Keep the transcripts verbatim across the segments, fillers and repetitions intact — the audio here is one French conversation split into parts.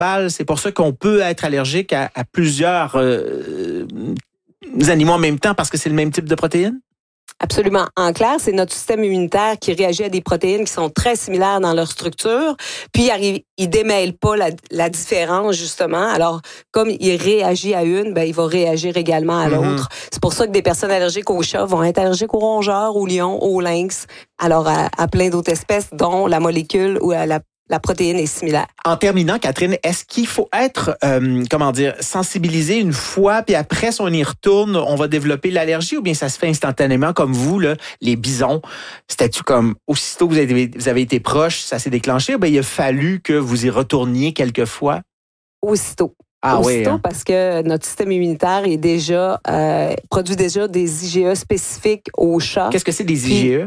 principal. C'est pour ça qu'on peut être allergique à, à plusieurs euh, animaux en même temps parce que c'est le même type de protéines? Absolument. En clair, c'est notre système immunitaire qui réagit à des protéines qui sont très similaires dans leur structure, puis il ne démêle pas la, la différence, justement. Alors, comme il réagit à une, ben, il va réagir également à l'autre. Mm-hmm. C'est pour ça que des personnes allergiques aux chats vont être allergiques aux rongeurs, aux lions, aux lynx, alors à, à plein d'autres espèces, dont la molécule ou à la La protéine est similaire. En terminant, Catherine, est-ce qu'il faut être, euh, comment dire, sensibilisé une fois, puis après, si on y retourne, on va développer l'allergie, ou bien ça se fait instantanément, comme vous, là, les bisons? C'était-tu comme, aussitôt que vous avez, vous avez été proche, ça s'est déclenché, ou bien il a fallu que vous y retourniez quelquefois? Aussitôt. Ah Aussitôt, oui, hein? Parce que notre système immunitaire est déjà, euh, produit déjà des I G E spécifiques aux chats. Qu'est-ce que c'est des I G E?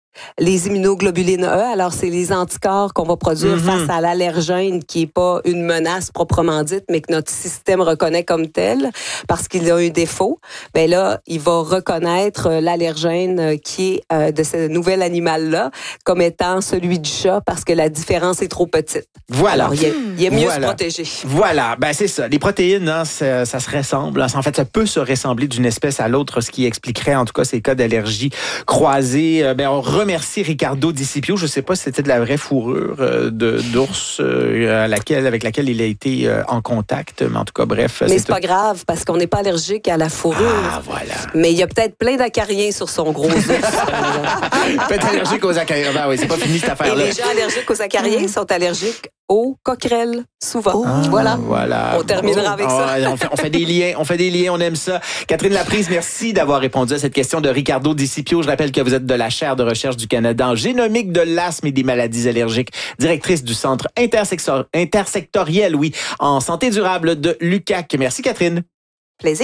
Les immunoglobulines E, alors c'est les anticorps qu'on va produire mm-hmm. face à l'allergène qui est pas une menace proprement dite, mais que notre système reconnaît comme tel parce qu'il a un défaut. Ben là, il va reconnaître l'allergène qui est euh, de ce nouvel animal-là comme étant celui du chat parce que la différence est trop petite. Voilà. Alors, il est, il est mieux voilà. se protéger. Voilà. Ben c'est ça. Les protéines, hein, ça, ça se ressemble. En fait, ça peut se ressembler d'une espèce à l'autre, ce qui expliquerait en tout cas ces cas d'allergie croisés. Ben on remercie Ricardo Di Scipio. Je ne sais pas si c'était de la vraie fourrure euh, de, d'ours euh, à laquelle, avec laquelle il a été euh, en contact. Mais en tout cas, bref. Mais c'est, c'est pas grave parce qu'on n'est pas allergique à la fourrure. Ah, voilà. Mais il y a peut-être plein d'acariens sur son gros ours. Peut-être allergique aux acariens. Ben oui, c'est pas fini cette affaire-là. Et les gens allergiques aux acariens sont allergiques aux coquerelles, souvent. Ah, voilà. voilà. On terminera avec oh, ça. On fait, on fait des liens, on fait des liens, on aime ça. Catherine Laprise, merci d'avoir répondu à cette question de Ricardo Di Scipio. Je rappelle que vous êtes de la chaire de recherche du Canada en génomique de l'asthme et des maladies allergiques, directrice du centre intersector- intersectoriel, oui, en santé durable de l'U Q A C. Merci, Catherine. Plaisir.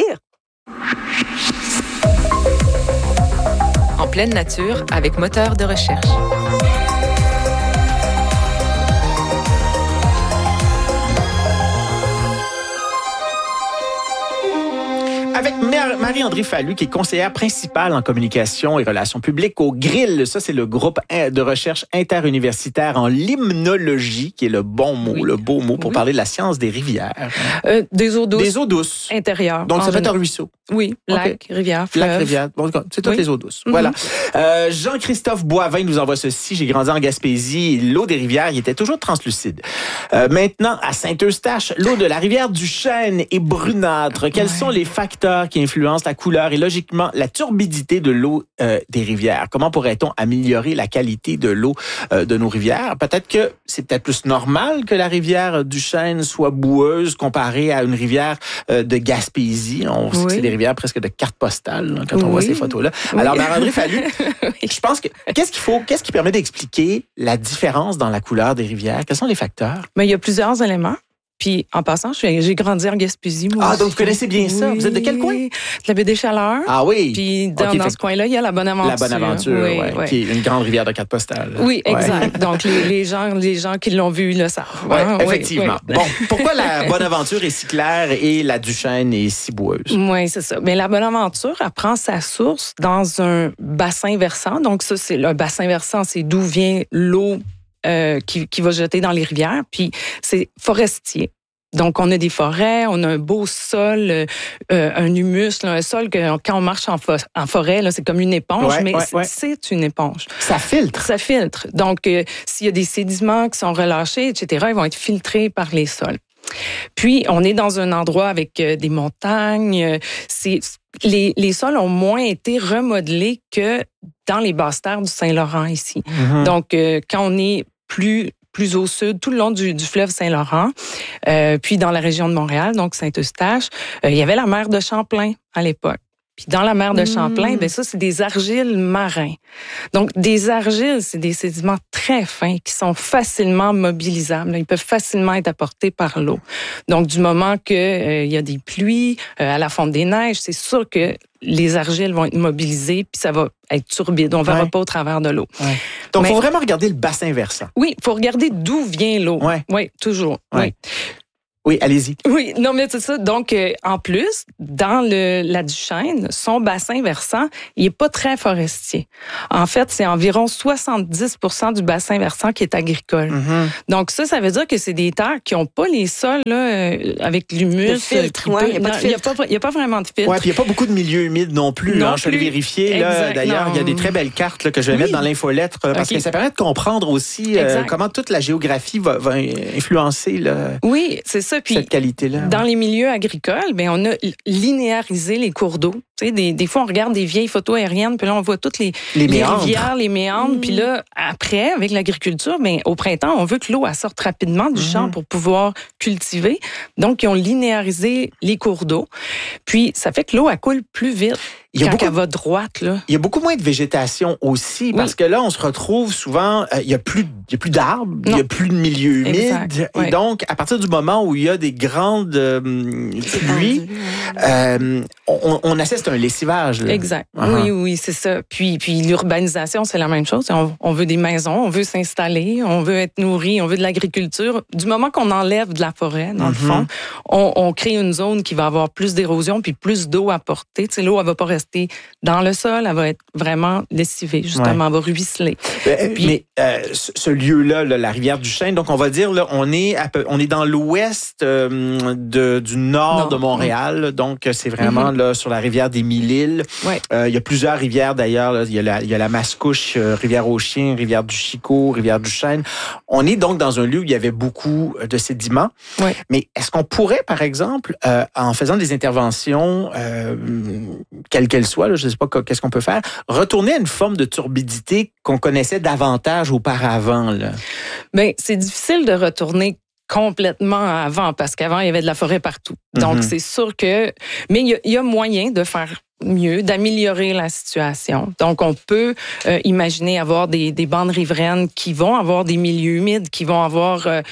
En pleine nature, avec moteur de recherche. Avec Marie-Andrée Fallu, qui est conseillère principale en communication et relations publiques au G R I L. Ça, c'est le groupe de recherche interuniversitaire en limnologie, qui est le bon mot, oui. le beau mot pour oui. parler de la science des rivières. Euh, des eaux douces. Des eaux douces. Intérieures. Donc, ça peut être un ruisseau. Oui, lac, okay. rivière, fleuve. Lac, rivière. Bon, c'est toutes oui. les eaux douces. Mm-hmm. Voilà. Euh, Jean-Christophe Boivin nous envoie ceci. J'ai grandi en Gaspésie. L'eau des rivières, il était toujours translucide. Euh, maintenant, à Saint-Eustache, l'eau de la rivière du Chêne est brunâtre. Quels ouais. sont les facteurs qui influencent la couleur et logiquement la turbidité de l'eau euh, des rivières? Comment pourrait-on améliorer la qualité de l'eau euh, de nos rivières? Peut-être que c'est peut-être plus normal que la rivière du Chêne soit boueuse comparée à une rivière euh, de Gaspésie. On sait oui. que c'est des rivières presque de carte postale hein, quand on oui. voit ces photos-là. Oui. Alors, Marie-Andrée Fallu, oui. je pense que qu'est-ce qu'il faut, qu'est-ce qui permet d'expliquer la différence dans la couleur des rivières? Quels sont les facteurs? Mais il y a plusieurs éléments. Puis, en passant, j'ai grandi en Gaspésie. Moi ah, aussi. donc vous connaissez bien ça. Oui. Vous êtes de quel coin? De la baie des Chaleurs. Ah oui. Puis, dans, okay, dans fait... ce coin-là, il y a la Bonaventure. La Bonaventure, oui, ouais, ouais. qui est une grande rivière de carte postale. Oui, exact. Ouais. Donc, les, les, gens, les gens qui l'ont vu le savent. Ouais, hein? Effectivement. Oui, oui. Bon, pourquoi la Bonaventure est si claire et la Duchesne est si boueuse? Oui, c'est ça. Mais la Bonaventure, elle prend sa source dans un bassin versant. Donc, ça, c'est le bassin versant, c'est d'où vient l'eau euh, qui, qui va jeter dans les rivières. Puis, c'est forestier. Donc, on a des forêts, on a un beau sol, euh, un humus, là, un sol que quand on marche en, fo- en forêt, là, c'est comme une éponge, ouais, mais ouais, c'est, ouais. c'est une éponge. Ça filtre. Ça filtre. Donc, euh, s'il y a des sédiments qui sont relâchés, et cetera, ils vont être filtrés par les sols. Puis, on est dans un endroit avec euh, des montagnes. Euh, c'est, les, les sols ont moins été remodelés que dans les basses terres du Saint-Laurent ici. Mm-hmm. Donc, euh, quand on est plus... plus au sud, tout le long du, du fleuve Saint-Laurent, euh, puis dans la région de Montréal, donc Saint-Eustache, euh, il y avait la mer de Champlain à l'époque. Puis dans la mer de Champlain, mmh. ben ça, c'est des argiles marins. Donc, des argiles, c'est des sédiments très fins qui sont facilement mobilisables. Ils peuvent facilement être apportés par l'eau. Donc, du moment qu'il euh, y a des pluies, euh, à la fonte des neiges, c'est sûr que les argiles vont être mobilisées, puis ça va être turbide. On ne verra ouais. pas au travers de l'eau. Ouais. Donc, il faut vraiment regarder le bassin versant. Oui, il faut regarder d'où vient l'eau. Ouais. Oui, toujours. Ouais. Oui. Oui, allez-y. Oui, non, mais c'est ça. Donc, euh, en plus, dans le, la Duchesne, son bassin versant, il est pas très forestier. En fait, c'est environ soixante-dix pour cent du bassin versant qui est agricole. Mm-hmm. Donc, ça, ça veut dire que c'est des terres qui ont pas les sols là, euh, avec l'humus. Le filtre, ouais, il n'y a pas de filtre. Il n'y a, a pas vraiment de filtre. Oui, puis il n'y a pas beaucoup de milieux humides non plus. Non hein, je suis allé plus. vérifier. Là, d'ailleurs, il y a des très belles cartes là, que je vais Oui. mettre dans l'infolettre parce okay. que ça permet de comprendre aussi euh, comment toute la géographie va, va influencer là, oui, c'est ça. Puis, cette qualité-là. Dans les milieux agricoles, ben on a linéarisé les cours d'eau. Tu sais, des, des fois, on regarde des vieilles photos aériennes, puis là, on voit toutes les, les, les rivières, les méandres. Mmh. Puis là, après, avec l'agriculture, ben, au printemps, on veut que l'eau elle sorte rapidement du mmh. champ pour pouvoir cultiver. Donc, ils ont linéarisé les cours d'eau. Puis, ça fait que l'eau, elle coule plus vite. Il y a quand beaucoup, elle va droite, là. Il y a beaucoup moins de végétation aussi, parce oui. que là, on se retrouve souvent, euh, il y a plus, il y a plus d'arbres, il y a plus de milieux humides. Exact. Et oui. donc, à partir du moment où il y a des grandes euh, pluies, euh, on, on assiste à un lessivage. Là. Exact. Uh-huh. Oui, oui, c'est ça. Puis, puis l'urbanisation, c'est la même chose. On, on veut des maisons, on veut s'installer, on veut être nourri, on veut de l'agriculture. Du moment qu'on enlève de la forêt, dans mm-hmm. le fond, on, on crée une zone qui va avoir plus d'érosion puis plus d'eau à porter. Tu sais, l'eau, elle va pas rester dans le sol, elle va être vraiment lessivée, justement, ouais. elle va ruisseler. Mais, Puis, mais euh, ce lieu-là, là, la rivière du Chêne, donc on va dire, là, on est à peu, on est dans l'ouest euh, de, du nord non. de Montréal, donc c'est vraiment mm-hmm. là sur la rivière des Mille-Îles. Ouais. Euh, il y a plusieurs rivières d'ailleurs. Là. Il y a la, il y a la Mascouche, euh, rivière aux Chiens, rivière du Chicot, rivière du Chêne. On est donc dans un lieu où il y avait beaucoup de sédiments. Ouais. Mais est-ce qu'on pourrait, par exemple, euh, en faisant des interventions, euh, quelles qu'elles soient, là, je ne sais pas qu'est-ce qu'on peut faire, retourner à une forme de turbidité qu'on connaissait davantage auparavant? Là? Bien, c'est difficile de retourner complètement avant, parce qu'avant, il y avait de la forêt partout. Donc, mm-hmm. c'est sûr que... Mais il y a, il y a moyen de faire mieux, d'améliorer la situation. Donc, on peut euh, imaginer avoir des, des bandes riveraines qui vont avoir des milieux humides, qui vont avoir... Euh,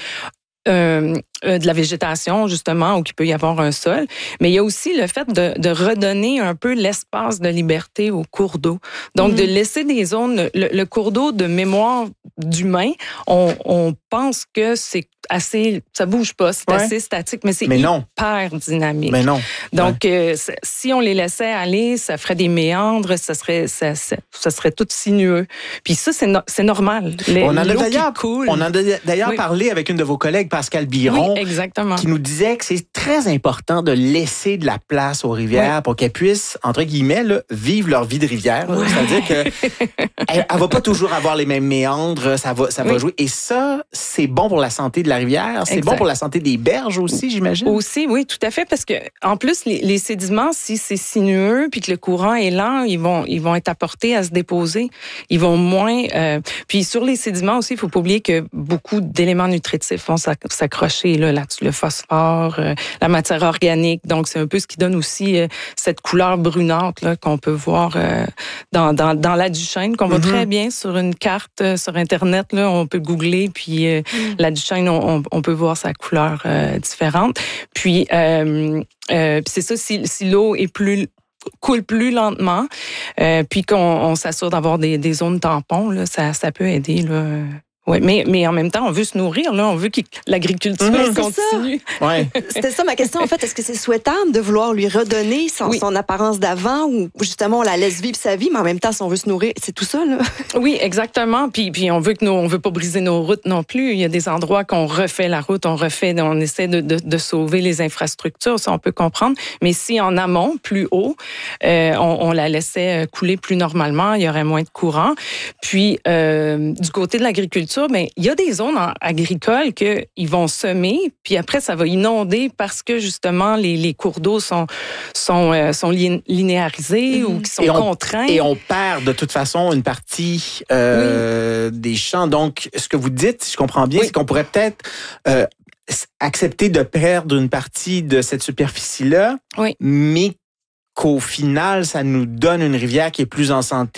Euh, euh, de la végétation, justement, où il peut y avoir un sol. Mais il y a aussi le fait de, de redonner un peu l'espace de liberté au cours d'eau. Donc, mmh. de laisser des zones... Le, le cours d'eau de mémoire d'humain, on, on pense que c'est assez... Ça bouge pas, c'est ouais. assez statique, mais c'est mais hyper non. dynamique. Mais non. Donc, ouais. euh, si on les laissait aller, ça ferait des méandres, ça serait, ça, ça, ça serait tout sinueux. Puis ça, c'est, no, c'est normal. Les, on en a d'ailleurs, coule. on en a d'ailleurs oui. parlé avec une de vos collègues, Pascal Biron, oui, exactement. qui nous disait que c'est très important de laisser de la place aux rivières oui. pour qu'elles puissent, entre guillemets, là, vivre leur vie de rivière. Ouais. C'est-à-dire qu'elle ne va pas toujours avoir les mêmes méandres, ça va, ça oui. va jouer. Et ça, c'est bon pour la santé de la rivière, c'est exact. Bon pour la santé des berges aussi, j'imagine. Aussi, oui, tout à fait, parce que en plus, les, les sédiments, si c'est sinueux puis que le courant est lent, ils vont, ils vont être apportés à se déposer. Ils vont moins... Euh, puis sur les sédiments aussi, il ne faut pas oublier que beaucoup d'éléments nutritifs vont s'accrocher là, là-dessus, le phosphore, euh, la matière organique. Donc, c'est un peu ce qui donne aussi euh, cette couleur brunante là, qu'on peut voir euh, dans, dans, dans la Duchesne, qu'on voit mm-hmm. très bien sur une carte euh, sur Internet. Là, on peut googler, puis euh, mm. la Duchesne, on, on, on peut voir sa couleur euh, différente. Puis, euh, euh, puis c'est ça, si, si l'eau est plus coule plus lentement, euh, puis qu'on on s'assure d'avoir des, des zones tampons, là, ça, ça peut aider, là. Oui, mais, mais en même temps, on veut se nourrir, là. On veut que l'agriculture mmh, continue. Ouais. C'était ça ma question, en fait. Est-ce que c'est souhaitable de vouloir lui redonner son, oui. son apparence d'avant ou justement on la laisse vivre sa vie, mais en même temps, si on veut se nourrir, c'est tout ça, là? Oui, exactement. Puis, puis on veut que nos, on veut pas briser nos routes non plus. Il y a des endroits qu'on refait la route, on refait, on essaie de, de, de sauver les infrastructures, ça on peut comprendre. Mais si en amont, plus haut, euh, on, on la laissait couler plus normalement, il y aurait moins de courant. Puis, euh, du côté de l'agriculture, mais il y a des zones agricoles qu'ils vont semer, puis après, ça va inonder parce que, justement, les, les cours d'eau sont, sont, euh, sont linéarisés mmh. ou qui sont et on, contraints. Et on perd, de toute façon, une partie euh, oui. des champs. Donc, ce que vous dites, si je comprends bien, oui. c'est qu'on pourrait peut-être euh, accepter de perdre une partie de cette superficie-là, oui. mais qu'au final, ça nous donne une rivière qui est plus en santé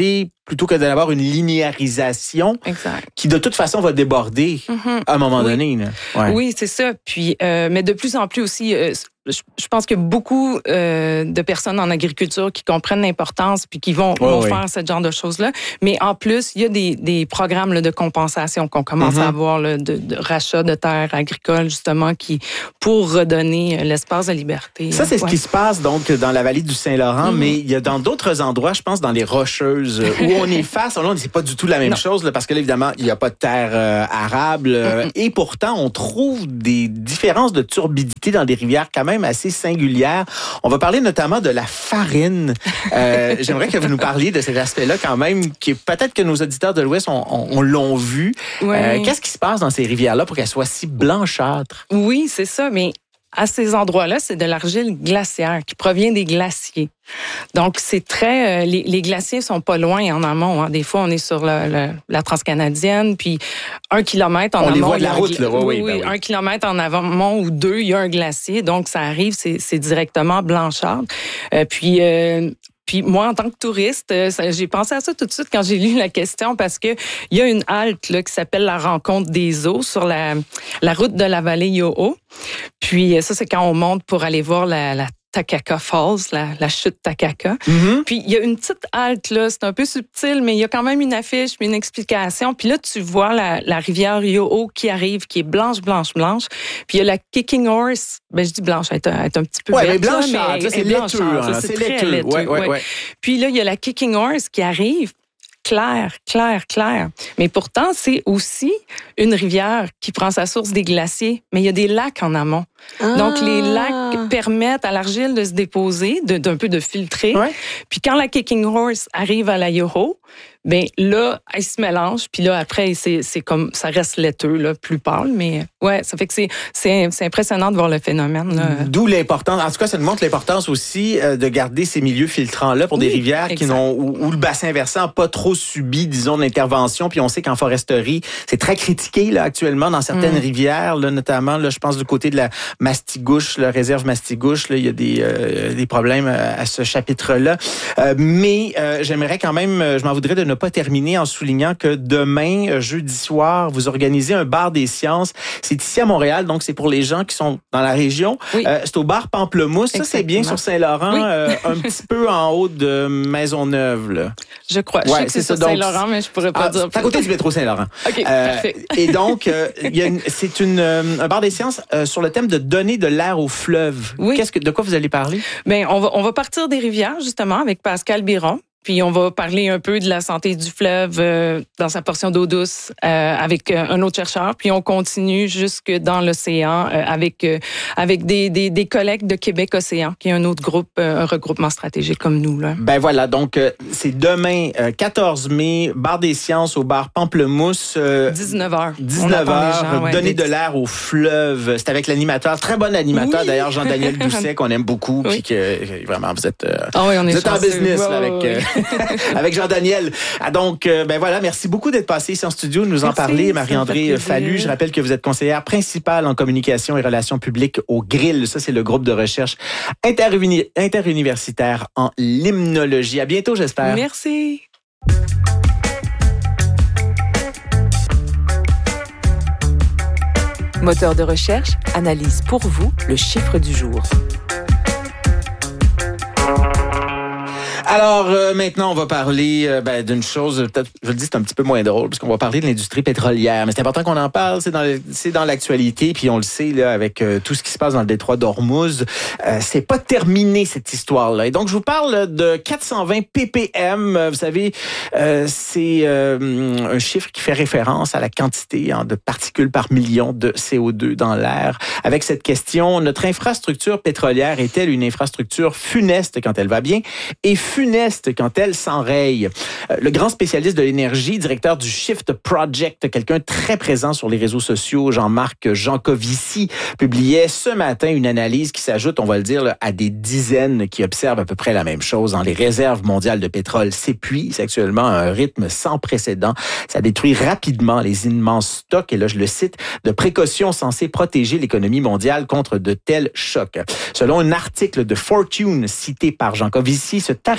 plutôt que d'avoir une linéarisation exact. qui, de toute façon, va déborder mm-hmm. à un moment oui. donné. Là. Ouais. Oui, c'est ça. Puis, euh, mais de plus en plus aussi, euh, je, je pense qu'il y a beaucoup euh, de personnes en agriculture qui comprennent l'importance puis qui vont, oh, vont oui. faire ce genre de choses-là. Mais en plus, il y a des, des programmes là, de compensation qu'on commence mm-hmm. à avoir, là, de, de rachat de terres agricoles, justement, qui pour redonner l'espace de liberté. Ça, c'est ouais. ce qui se passe donc dans la vallée du Saint-Laurent, mm-hmm. mais il y a dans d'autres endroits, je pense, dans les Rocheuses, où on est face, là, c'est pas du tout la même non. chose, là, parce que là, évidemment, il n'y a pas de terre euh, arable, euh, mm-hmm. et pourtant, on trouve des différences de turbidité dans des rivières quand même assez singulières. On va parler notamment de la farine. Euh, j'aimerais que vous nous parliez de cet aspect-là quand même, qui peut-être que nos auditeurs de l'Ouest on, on, on l'ont vu. Ouais. Euh, qu'est-ce qui se passe dans ces rivières-là pour qu'elles soient si blanchâtres? Oui, c'est ça, mais à ces endroits-là, c'est de l'argile glaciaire qui provient des glaciers. Donc, c'est très... Euh, les, les glaciers sont pas loin en amont. Hein. Des fois, on est sur le, le, la transcanadienne, puis un kilomètre en on amont... On les voit de la un, route, là. Oui, oui, oui, ben oui. Un kilomètre en amont ou deux, il y a un glacier. Donc, ça arrive, c'est, c'est directement blanchâtre. Euh, puis... Euh, Puis moi, en tant que touriste, j'ai pensé à ça tout de suite quand j'ai lu la question parce que il y a une halte là, qui s'appelle la Rencontre des eaux sur la, la route de la vallée Yoho. Puis ça, c'est quand on monte pour aller voir la, la Takaka Falls, la, la chute Takaka. Mm-hmm. Puis il y a une petite halte, là, c'est un peu subtil, mais il y a quand même une affiche, puis une explication. Puis là, tu vois la, la rivière Yoho qui arrive, qui est blanche, blanche, blanche. Puis il y a la Kicking Horse, ben je dis blanche, elle est un, elle est un petit peu ouais, verte. Mais blanchâtre, là, mais là, c'est laiteux. Hein, c'est, c'est très laiteux. laiteux. Ouais, ouais, ouais. Ouais. Puis là, il y a la Kicking Horse qui arrive. Claire, claire, claire. Mais pourtant, c'est aussi une rivière qui prend sa source des glaciers. Mais il y a des lacs en amont. Ah. Donc, les lacs permettent à l'argile de se déposer, de, d'un peu de filtrer. Ouais. Puis quand la Kicking Horse arrive à la Yoho, ben là, elle se mélange. Puis là, après, c'est, c'est comme, ça reste laiteux, là, plus pâle. Mais ouais, ça fait que c'est, c'est, c'est impressionnant de voir le phénomène. Là. D'où l'importance, en tout cas, ça nous montre l'importance aussi euh, de garder ces milieux filtrants-là pour oui, des rivières qui n'ont, où, où le bassin versant n'a pas trop subi, disons, d'intervention. Puis on sait qu'en foresterie, c'est très critiqué là, actuellement dans certaines mm. rivières, là, notamment, là, je pense, du côté de la Mastigouche, la réserve Mastigouche, là, il y a des, euh, des problèmes à, à ce chapitre-là. Euh, mais euh, j'aimerais quand même, je m'en voudrais de ne pas terminer en soulignant que demain, jeudi soir, vous organisez un bar des sciences. C'est ici à Montréal, donc c'est pour les gens qui sont dans la région. Oui. Euh, c'est au bar Pamplemousse. Exactement. Ça, c'est bien sur Saint-Laurent, oui. euh, un petit peu en haut de Maisonneuve. Là. Je crois. Je ouais, sais que c'est, c'est sur donc, Saint-Laurent, mais je pourrais pas ah, dire. C'est à côté du métro Saint-Laurent. OK, euh, parfait. Et donc, euh, y a une, c'est une, euh, un bar des sciences euh, sur le thème de donner de l'air aux fleuves. Oui. Qu'est-ce que, de quoi vous allez parler? Bien, on va, on va partir des rivières, justement, avec Pascal Biron. Puis on va parler un peu de la santé du fleuve euh, dans sa portion d'eau douce euh, avec euh, un autre chercheur. Puis on continue jusque dans l'océan euh, avec euh, avec des, des des collègues de Québec Océan, qui est un autre groupe, euh, un regroupement stratégique comme nous là. Ben voilà, donc euh, c'est demain euh, quatorze mai, bar des sciences au bar Pamplemousse. Euh, dix-neuf heures. dix-neuf heures. Ouais, donner de l'air au fleuve. C'est avec l'animateur, très bon animateur oui. d'ailleurs, Jean-Daniel Doucet, qu'on aime beaucoup, oui. puis que vraiment vous êtes euh, oh oui, on est vous êtes en business wow, là, avec. Euh, avec Jean-Daniel. Ah, donc, euh, ben voilà, merci beaucoup d'être passé ici en studio, de nous merci, en parler. Marie-André Fallu, je rappelle que vous êtes conseillère principale en communication et relations publiques au G R I L. Ça, c'est le groupe de recherche interuni- interuniversitaire en limnologie. À bientôt, j'espère. Merci. Moteur de recherche analyse pour vous le chiffre du jour. Alors, euh, maintenant, on va parler euh, ben, d'une chose, peut-être, je le dis, c'est un petit peu moins drôle, parce qu'on va parler de l'industrie pétrolière. Mais c'est important qu'on en parle, c'est dans, le, c'est dans l'actualité, puis on le sait, là, avec euh, tout ce qui se passe dans le détroit d'Ormuz, euh, c'est pas terminé, cette histoire-là. Et donc, je vous parle de quatre cent vingt ppm. Vous savez, euh, c'est euh, un chiffre qui fait référence à la quantité hein, de particules par million de C O deux dans l'air. Avec cette question, notre infrastructure pétrolière est-elle une infrastructure funeste quand elle va bien et funeste quand elle s'enraye? Le grand spécialiste de l'énergie, directeur du Shift Project, quelqu'un très présent sur les réseaux sociaux, Jean-Marc Jancovici, publiait ce matin une analyse qui s'ajoute, on va le dire, à des dizaines qui observent à peu près la même chose. Dans les réserves mondiales de pétrole s'épuisent actuellement à un rythme sans précédent. Ça détruit rapidement les immenses stocks, et là je le cite, de précautions censées protéger l'économie mondiale contre de tels chocs. Selon un article de Fortune cité par Jancovici, ce tarif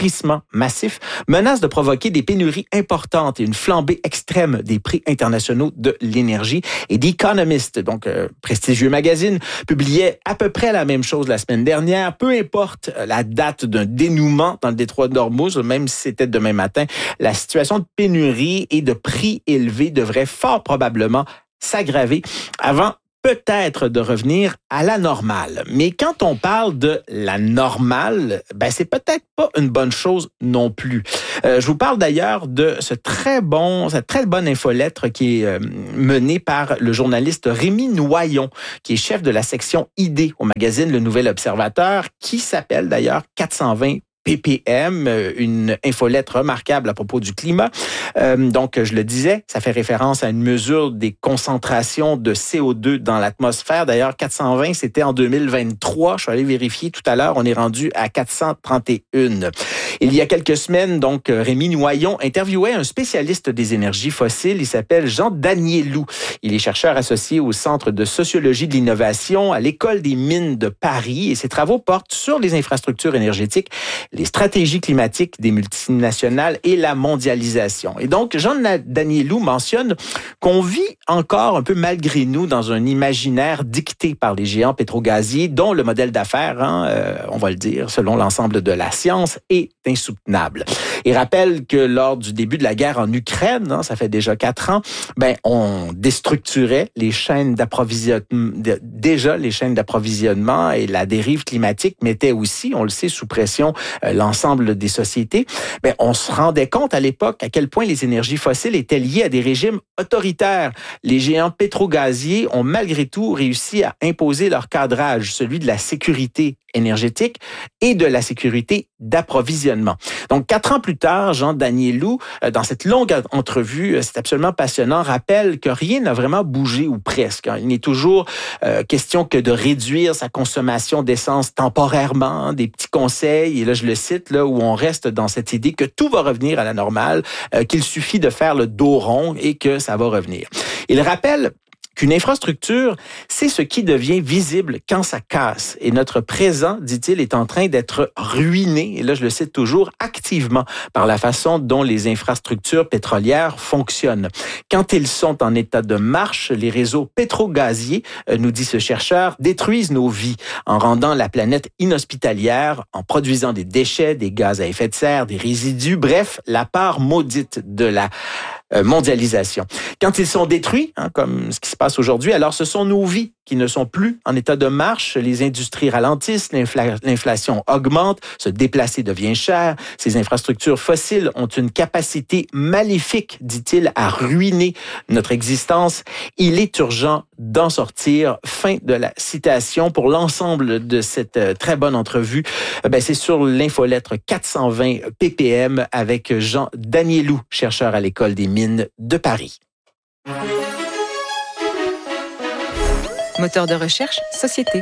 tarissement massif menacent de provoquer des pénuries importantes et une flambée extrême des prix internationaux de l'énergie. Et The Economist, donc euh, prestigieux magazine, publiait à peu près la même chose la semaine dernière. Peu importe la date d'un dénouement dans le détroit d'Ormuz, même si c'était demain matin, la situation de pénurie et de prix élevés devrait fort probablement s'aggraver avant peut-être de revenir à la normale. Mais quand on parle de la normale, ben c'est peut-être pas une bonne chose non plus. Euh, je vous parle d'ailleurs de ce très bon, cette très bonne infolettre qui est euh, menée par le journaliste Rémi Noyon, qui est chef de la section idées au magazine Le Nouvel Observateur, qui s'appelle d'ailleurs quatre cent vingt P P M, une infolettre remarquable à propos du climat. Euh, donc, je le disais, ça fait référence à une mesure des concentrations de C O deux dans l'atmosphère. D'ailleurs, quatre cent vingt, c'était en deux mille vingt-trois. Je suis allé vérifier tout à l'heure. On est rendu à quatre cent trente et un. Il y a quelques semaines, donc, Rémi Noyon interviewait un spécialiste des énergies fossiles. Il s'appelle Jean Danielou. Il est chercheur associé au Centre de sociologie de l'innovation à l'École des mines de Paris et ses travaux portent sur les infrastructures énergétiques, les stratégies climatiques des multinationales et la mondialisation. Et donc, Jean Danielou mentionne qu'on vit encore un peu malgré nous dans un imaginaire dicté par les géants pétrogaziers dont le modèle d'affaires, hein, euh, on va le dire, selon l'ensemble de la science, est insoutenable. Il rappelle que lors du début de la guerre en Ukraine, hein, ça fait déjà quatre ans, ben, on déstructurait les chaînes d'approvisionnement, déjà les chaînes d'approvisionnement et la dérive climatique mettait aussi, on le sait, sous pression euh, l'ensemble des sociétés. Ben, on se rendait compte à l'époque à quel point les énergies fossiles étaient liées à des régimes autoritaires. Les géants pétrogaziers ont malgré tout réussi à imposer leur cadrage, celui de la sécurité énergétique et de la sécurité d'approvisionnement. Donc, quatre ans plus tard, Jean Danielou, dans cette longue entrevue, c'est absolument passionnant, rappelle que rien n'a vraiment bougé ou presque. Il n'est toujours euh, question que de réduire sa consommation d'essence temporairement, hein, des petits conseils, et là je le cite, là où on reste dans cette idée que tout va revenir à la normale, euh, qu'il suffit de faire le dos rond et que ça va revenir. Il rappelle qu'une infrastructure, c'est ce qui devient visible quand ça casse. Et notre présent, dit-il, est en train d'être ruiné, et là je le cite toujours, activement par la façon dont les infrastructures pétrolières fonctionnent. Quand ils sont en état de marche, les réseaux pétrogaziers, nous dit ce chercheur, détruisent nos vies en rendant la planète inhospitalière, en produisant des déchets, des gaz à effet de serre, des résidus, bref, la part maudite de la mondialisation. Quand ils sont détruits, hein, comme ce qui se passe aujourd'hui, alors ce sont nos vies qui ne sont plus en état de marche. Les industries ralentissent, l'infla- l'inflation augmente, se déplacer devient cher. Ces infrastructures fossiles ont une capacité maléfique, dit-il, à ruiner notre existence. Il est urgent d'en sortir. Fin de la citation. Pour l'ensemble de cette très bonne entrevue, ben c'est sur l'infolettre quatre cent vingt P P M avec Jean Danielou, chercheur à l'École des mines de Paris. Moteur de recherche, société.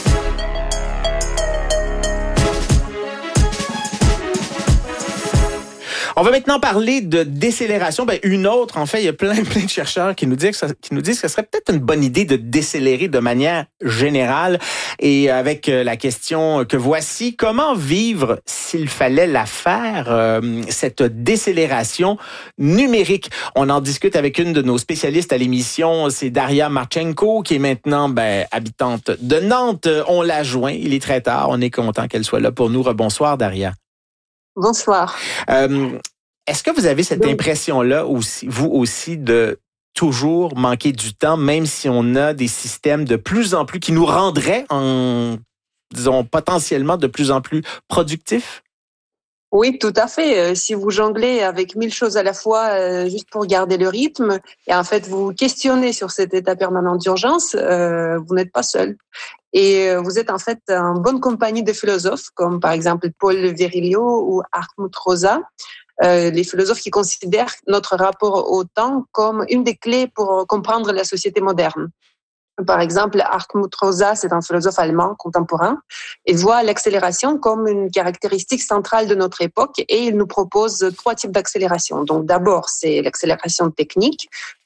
On va maintenant parler de décélération. Ben, une autre, en fait, il y a plein, plein de chercheurs qui nous disent que ça, qui nous disent que ce serait peut-être une bonne idée de décélérer de manière générale. Et avec la question que voici, comment vivre s'il fallait la faire, euh, cette décélération numérique? On en discute avec une de nos spécialistes à l'émission, c'est Daria Marchenko, qui est maintenant ben, habitante de Nantes. On l'a joint, il est très tard, on est content qu'elle soit là pour nous. Rebonsoir, Daria. Bonsoir. Euh, est-ce que vous avez cette Donc, impression-là, aussi, vous aussi, de toujours manquer du temps, même si on a des systèmes de plus en plus qui nous rendraient, en, disons, potentiellement de plus en plus productifs? Oui, tout à fait. Si vous jonglez avec mille choses à la fois, euh, juste pour garder le rythme, et en fait vous vous questionnez sur cet état permanent d'urgence, euh, vous n'êtes pas seul. Et vous êtes en fait en bonne compagnie de philosophes, comme par exemple Paul Virilio ou Hartmut Rosa, euh, les philosophes qui considèrent notre rapport au temps comme une des clés pour comprendre la société moderne. Par exemple, Hartmut Rosa, c'est un philosophe allemand contemporain. Il voit l'accélération comme une caractéristique centrale de notre époque et il nous propose trois types d'accélération. Donc d'abord, c'est l'accélération technique,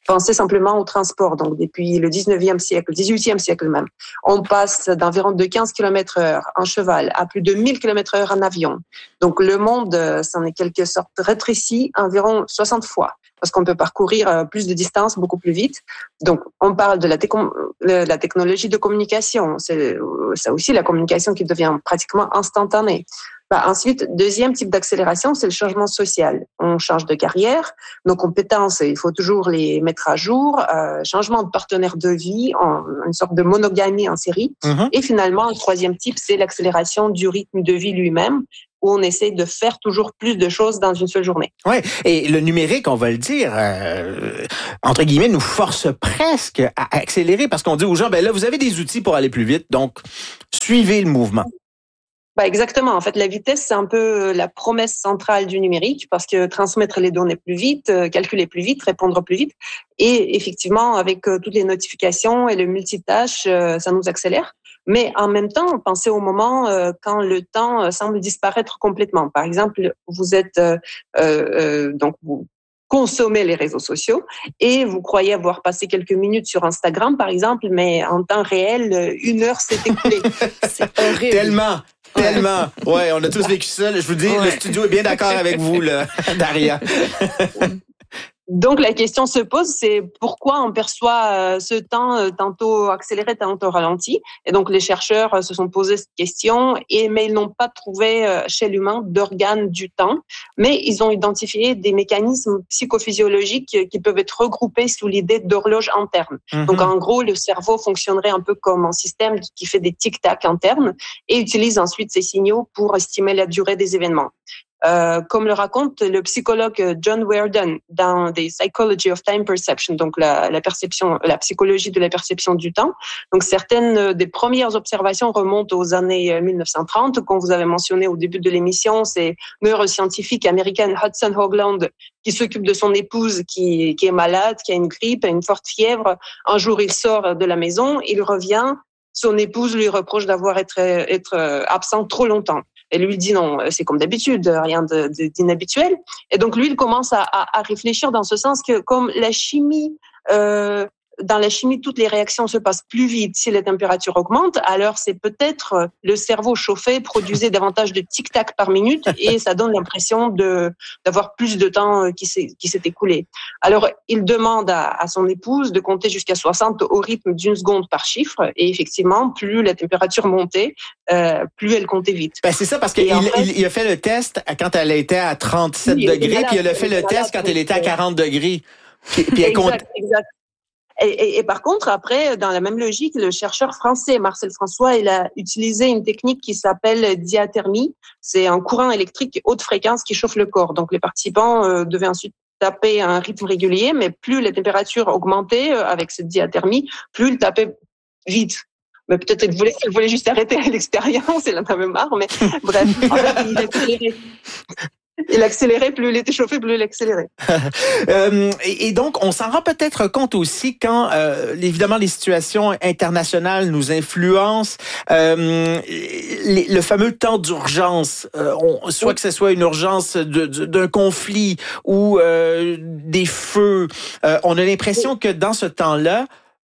Pensez simplement au transport. Donc, depuis le dix-neuvième siècle, dix-huitième siècle même, on passe d'environ de quinze kilomètres heure en cheval à plus de mille kilomètres heure en avion. Donc, le monde s'en est quelque sorte rétréci environ soixante fois parce qu'on peut parcourir plus de distance beaucoup plus vite. Donc, on parle de la, téco- la technologie de communication. C'est ça aussi, la communication qui devient pratiquement instantanée. Bah, ensuite, deuxième type d'accélération, c'est le changement social. On change de carrière, nos compétences, il faut toujours les mettre à jour, euh, changement de partenaire de vie, en, une sorte de monogamie en série. Mm-hmm. Et finalement, le troisième type, c'est l'accélération du rythme de vie lui-même, où on essaie de faire toujours plus de choses dans une seule journée. Oui, et le numérique, on va le dire, euh, entre guillemets, nous force presque à accélérer parce qu'on dit aux gens, ben là, vous avez des outils pour aller plus vite, donc suivez le mouvement. Bah exactement. En fait, la vitesse, c'est un peu la promesse centrale du numérique parce que transmettre les données plus vite, calculer plus vite, répondre plus vite. Et effectivement, avec toutes les notifications et le multitâche, ça nous accélère. Mais en même temps, pensez au moment quand le temps semble disparaître complètement. Par exemple, vous êtes euh, euh, donc vous consommez les réseaux sociaux et vous croyez avoir passé quelques minutes sur Instagram, par exemple, mais en temps réel, une heure s'est écoulée. C'est horrible. Tellement. Tellement. Ouais, on a tous vécu ça. Je vous dis, ouais. Le studio est bien d'accord avec vous, là, Daria. Donc, la question se pose, c'est pourquoi on perçoit ce temps tantôt accéléré, tantôt ralenti. Et donc, les chercheurs se sont posés cette question, et, mais ils n'ont pas trouvé chez l'humain d'organes du temps, mais ils ont identifié des mécanismes psychophysiologiques qui peuvent être regroupés sous l'idée d'horloge interne. Mm-hmm. Donc, en gros, le cerveau fonctionnerait un peu comme un système qui fait des tic-tac internes et utilise ensuite ces signaux pour estimer la durée des événements. Euh, comme le raconte le psychologue John Weirden dans The Psychology of Time Perception, donc la, la perception, la psychologie de la perception du temps. Donc certaines des premières observations remontent aux années dix-neuf cent trente, qu'on vous avait mentionné au début de l'émission. C'est neuroscientifique américaine Hudson Hogland qui s'occupe de son épouse qui, qui est malade, qui a une grippe, une forte fièvre. Un jour, il sort de la maison, il revient. Son épouse lui reproche d'avoir été être absent trop longtemps. Et lui, il dit non, c'est comme d'habitude, rien de, de, d'inhabituel. Et donc, lui, il commence à, à, à réfléchir dans ce sens que comme la chimie, euh, dans la chimie, toutes les réactions se passent plus vite si la température augmente, alors c'est peut-être le cerveau chauffé produisait davantage de tic-tac par minute et ça donne l'impression de, d'avoir plus de temps qui s'est, qui s'est écoulé. Alors, il demande à, à son épouse de compter jusqu'à soixante au rythme d'une seconde par chiffre et effectivement, plus la température montait, euh, plus elle comptait vite. Ben, c'est ça, parce qu'il il, il a fait le test quand elle était à trente-sept oui, degrés, malade, puis il a fait le malade, test quand elle était à quarante degrés. Puis, puis elle exact, compte... exact. Et, et, et par contre, après, dans la même logique, le chercheur français Marcel François, il a utilisé une technique qui s'appelle diathermie. C'est un courant électrique haute fréquence qui chauffe le corps. Donc, les participants euh, devaient ensuite taper à un rythme régulier, mais plus la température augmentait euh, avec cette diathermie, plus ils tapaient vite. Mais peut-être qu'il voulait, il voulait juste arrêter l'expérience, il en avait marre, mais bref, en fait, il a accéléré. Il accélérait, plus il était chauffé, plus il accélérait. euh, et, et donc, on s'en rend peut-être compte aussi quand, euh, évidemment, les situations internationales nous influencent. Euh, les, le fameux temps d'urgence, euh, on, soit oui. que ce soit une urgence de, de, d'un conflit ou euh, des feux, euh, on a l'impression oui. que dans ce temps-là,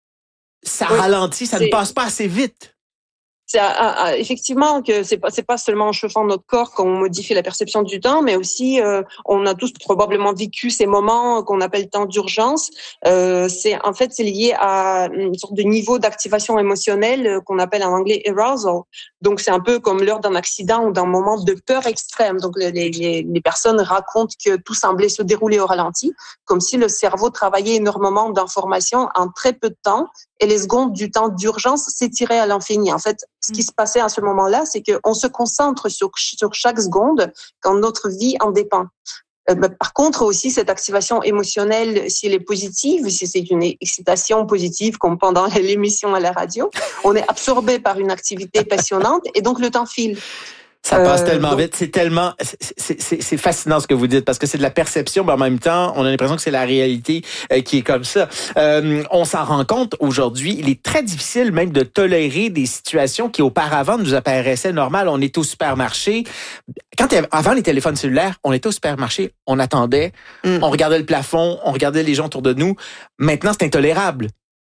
ça oui. ralentit, ça c'est... ne passe pas assez vite. C'est à, à, effectivement que c'est pas c'est pas seulement en chauffant notre corps qu'on modifie la perception du temps, mais aussi euh, on a tous probablement vécu ces moments qu'on appelle temps d'urgence. Euh, c'est en fait c'est lié à une sorte de niveau d'activation émotionnelle qu'on appelle en anglais arousal. Donc c'est un peu comme l'heure d'un accident ou d'un moment de peur extrême. Donc les, les, les personnes racontent que tout semblait se dérouler au ralenti, comme si le cerveau travaillait énormément d'informations en très peu de temps. Et les secondes du temps d'urgence s'étiraient à l'infini. En fait, ce qui se passait à ce moment-là, c'est qu'on se concentre sur, sur chaque seconde quand notre vie en dépend. Euh, par contre, aussi, cette activation émotionnelle, si elle est positive, si c'est une excitation positive, comme pendant l'émission à la radio, on est absorbé par une activité passionnante et donc le temps file. Ça passe Euh, tellement donc- vite. C'est tellement, c'est, c'est, c'est fascinant ce que vous dites parce que c'est de la perception, mais en même temps, on a l'impression que c'est la réalité euh, qui est comme ça. Euh, on s'en rend compte aujourd'hui. Il est très difficile même de tolérer des situations qui auparavant nous apparaissaient normales. On était au supermarché. Quand il y avait, avant les téléphones cellulaires, on était au supermarché, on attendait, Mm. on regardait le plafond, on regardait les gens autour de nous. Maintenant, c'est intolérable.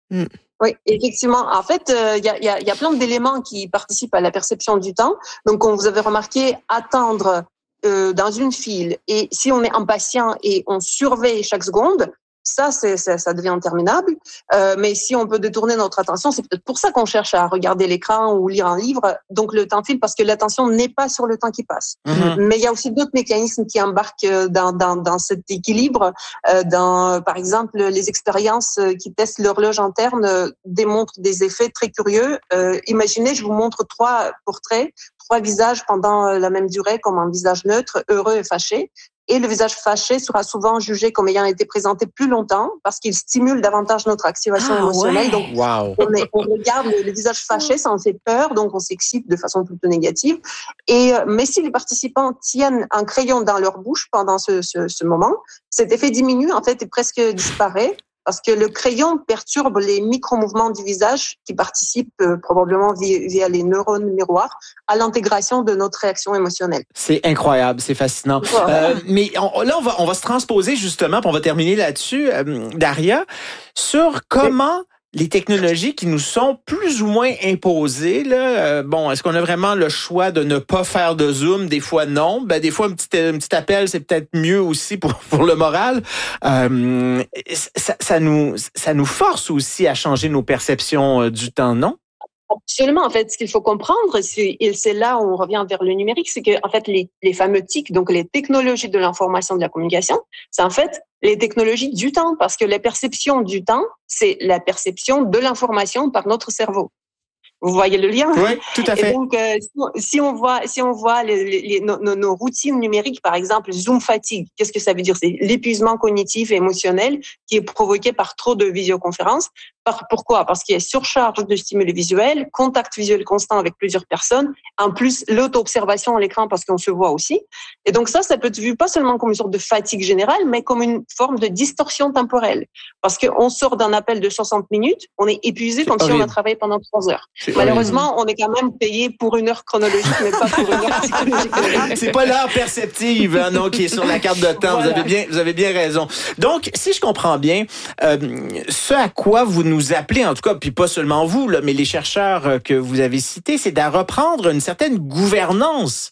Oui, effectivement. En fait, il euh, y, a, y, a, y a plein d'éléments qui participent à la perception du temps. Donc, comme vous avez remarqué, attendre euh, dans une file, et si on est impatient et on surveille chaque seconde, ça, c'est, ça, ça devient interminable. Euh, mais si on peut détourner notre attention, c'est peut-être pour ça qu'on cherche à regarder l'écran ou lire un livre. Donc, le temps file parce que l'attention n'est pas sur le temps qui passe. Mm-hmm. Mais il y a aussi d'autres mécanismes qui embarquent dans, dans, dans cet équilibre. Euh, dans, par exemple, les expériences qui testent l'horloge interne euh, démontrent des effets très curieux. Euh, imaginez, je vous montre trois portraits, trois visages pendant la même durée, comme un visage neutre, heureux et fâché. Et le visage fâché sera souvent jugé comme ayant été présenté plus longtemps parce qu'il stimule davantage notre activation Ah, émotionnelle. ouais. Donc, Wow. on, est, on regarde le, le visage fâché, ça en fait peur, donc on s'excite de façon plutôt négative. Et, mais si les participants tiennent un crayon dans leur bouche pendant ce, ce, ce moment, cet effet diminue en fait et presque disparaît. Parce que le crayon perturbe les micro-mouvements du visage qui participent euh, probablement via, via les neurones miroirs à l'intégration de notre réaction émotionnelle. C'est incroyable, c'est fascinant. Voilà. Euh, mais on, là, on va, on va se transposer justement, puis on va terminer là-dessus, euh, Daria, sur comment les technologies qui nous sont plus ou moins imposées, là, euh, bon, est-ce qu'on a vraiment le choix de ne pas faire de Zoom? Des fois, non. Ben, des fois, un petit, un petit appel, c'est peut-être mieux aussi pour, pour le moral. Euh, ça, ça, nous, ça nous force aussi à changer nos perceptions du temps, non? Absolument. En fait, ce qu'il faut comprendre, c'est, et c'est là où on revient vers le numérique, c'est que, en fait, les, les fameux T I C, donc les technologies de l'information et de la communication, c'est en fait les technologies du temps, parce que la perception du temps, c'est la perception de l'information par notre cerveau. Vous voyez le lien? Oui, tout à fait. Et donc, euh, si on voit, si on voit les, les, nos, nos routines numériques, par exemple, Zoom fatigue, qu'est-ce que ça veut dire? C'est l'épuisement cognitif et émotionnel qui est provoqué par trop de visioconférences. Par, pourquoi? Parce qu'il y a surcharge de stimuli visuels, contact visuel constant avec plusieurs personnes, en plus l'auto-observation à l'écran parce qu'on se voit aussi. Et donc ça, ça peut être vu pas seulement comme une sorte de fatigue générale, mais comme une forme de distorsion temporelle. Parce qu'on sort d'un appel de soixante minutes, on est épuisé comme si on a travaillé pendant trois heures. C'est Malheureusement, horrible. On est quand même payé pour une heure chronologique, mais pas pour une heure psychologique. C'est pas l'heure perceptive, hein, non, qui est sur la carte de temps. Voilà. Vous avez bien, vous avez bien raison. Donc, si je comprends bien, euh, ce à quoi vous nous appelez, en tout cas, puis pas seulement vous, là, mais les chercheurs que vous avez cités, c'est de reprendre une certaine gouvernance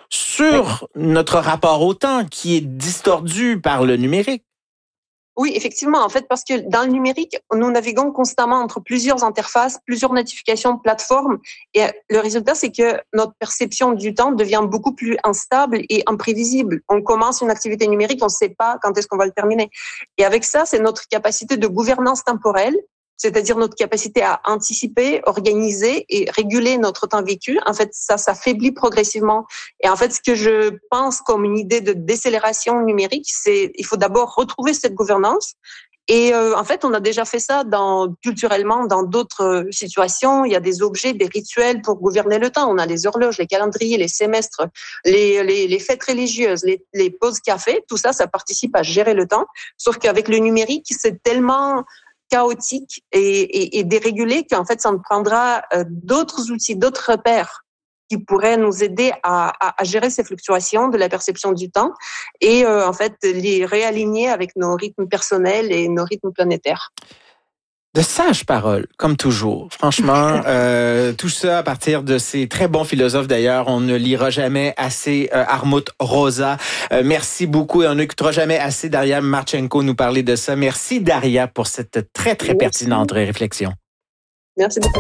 sur notre rapport au temps qui est distordu par le numérique. Oui, effectivement, en fait, parce que dans le numérique, nous naviguons constamment entre plusieurs interfaces, plusieurs notifications, plateformes, et le résultat, c'est que notre perception du temps devient beaucoup plus instable et imprévisible. On commence une activité numérique, on ne sait pas quand est-ce qu'on va le terminer. Et avec ça, c'est notre capacité de gouvernance temporelle, c'est-à-dire notre capacité à anticiper, organiser et réguler notre temps vécu. En fait, ça s'affaiblit progressivement. Et en fait, ce que je pense comme une idée de décélération numérique, c'est il faut d'abord retrouver cette gouvernance. Et euh, en fait, on a déjà fait ça dans, culturellement dans d'autres situations. Il y a des objets, des rituels pour gouverner le temps. On a les horloges, les calendriers, les semestres, les, les, les fêtes religieuses, les, les pauses café. Tout ça, ça participe à gérer le temps. Sauf qu'avec le numérique, c'est tellement chaotique et, et, et dérégulé qu'en fait, ça nous prendra euh, d'autres outils, d'autres repères qui pourraient nous aider à, à, à gérer ces fluctuations de la perception du temps et euh, en fait les réaligner avec nos rythmes personnels et nos rythmes planétaires. De sages paroles, comme toujours. Franchement, euh, tout ça à partir de ces très bons philosophes d'ailleurs. On ne lira jamais assez euh, Armut Rosa. Euh, merci beaucoup et on n'écoutera jamais assez Daria Marchenko nous parler de ça. Merci Daria pour cette très, très merci. pertinente réflexion. Merci beaucoup.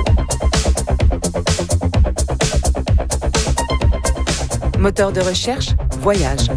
Moteur de recherche, Voyage.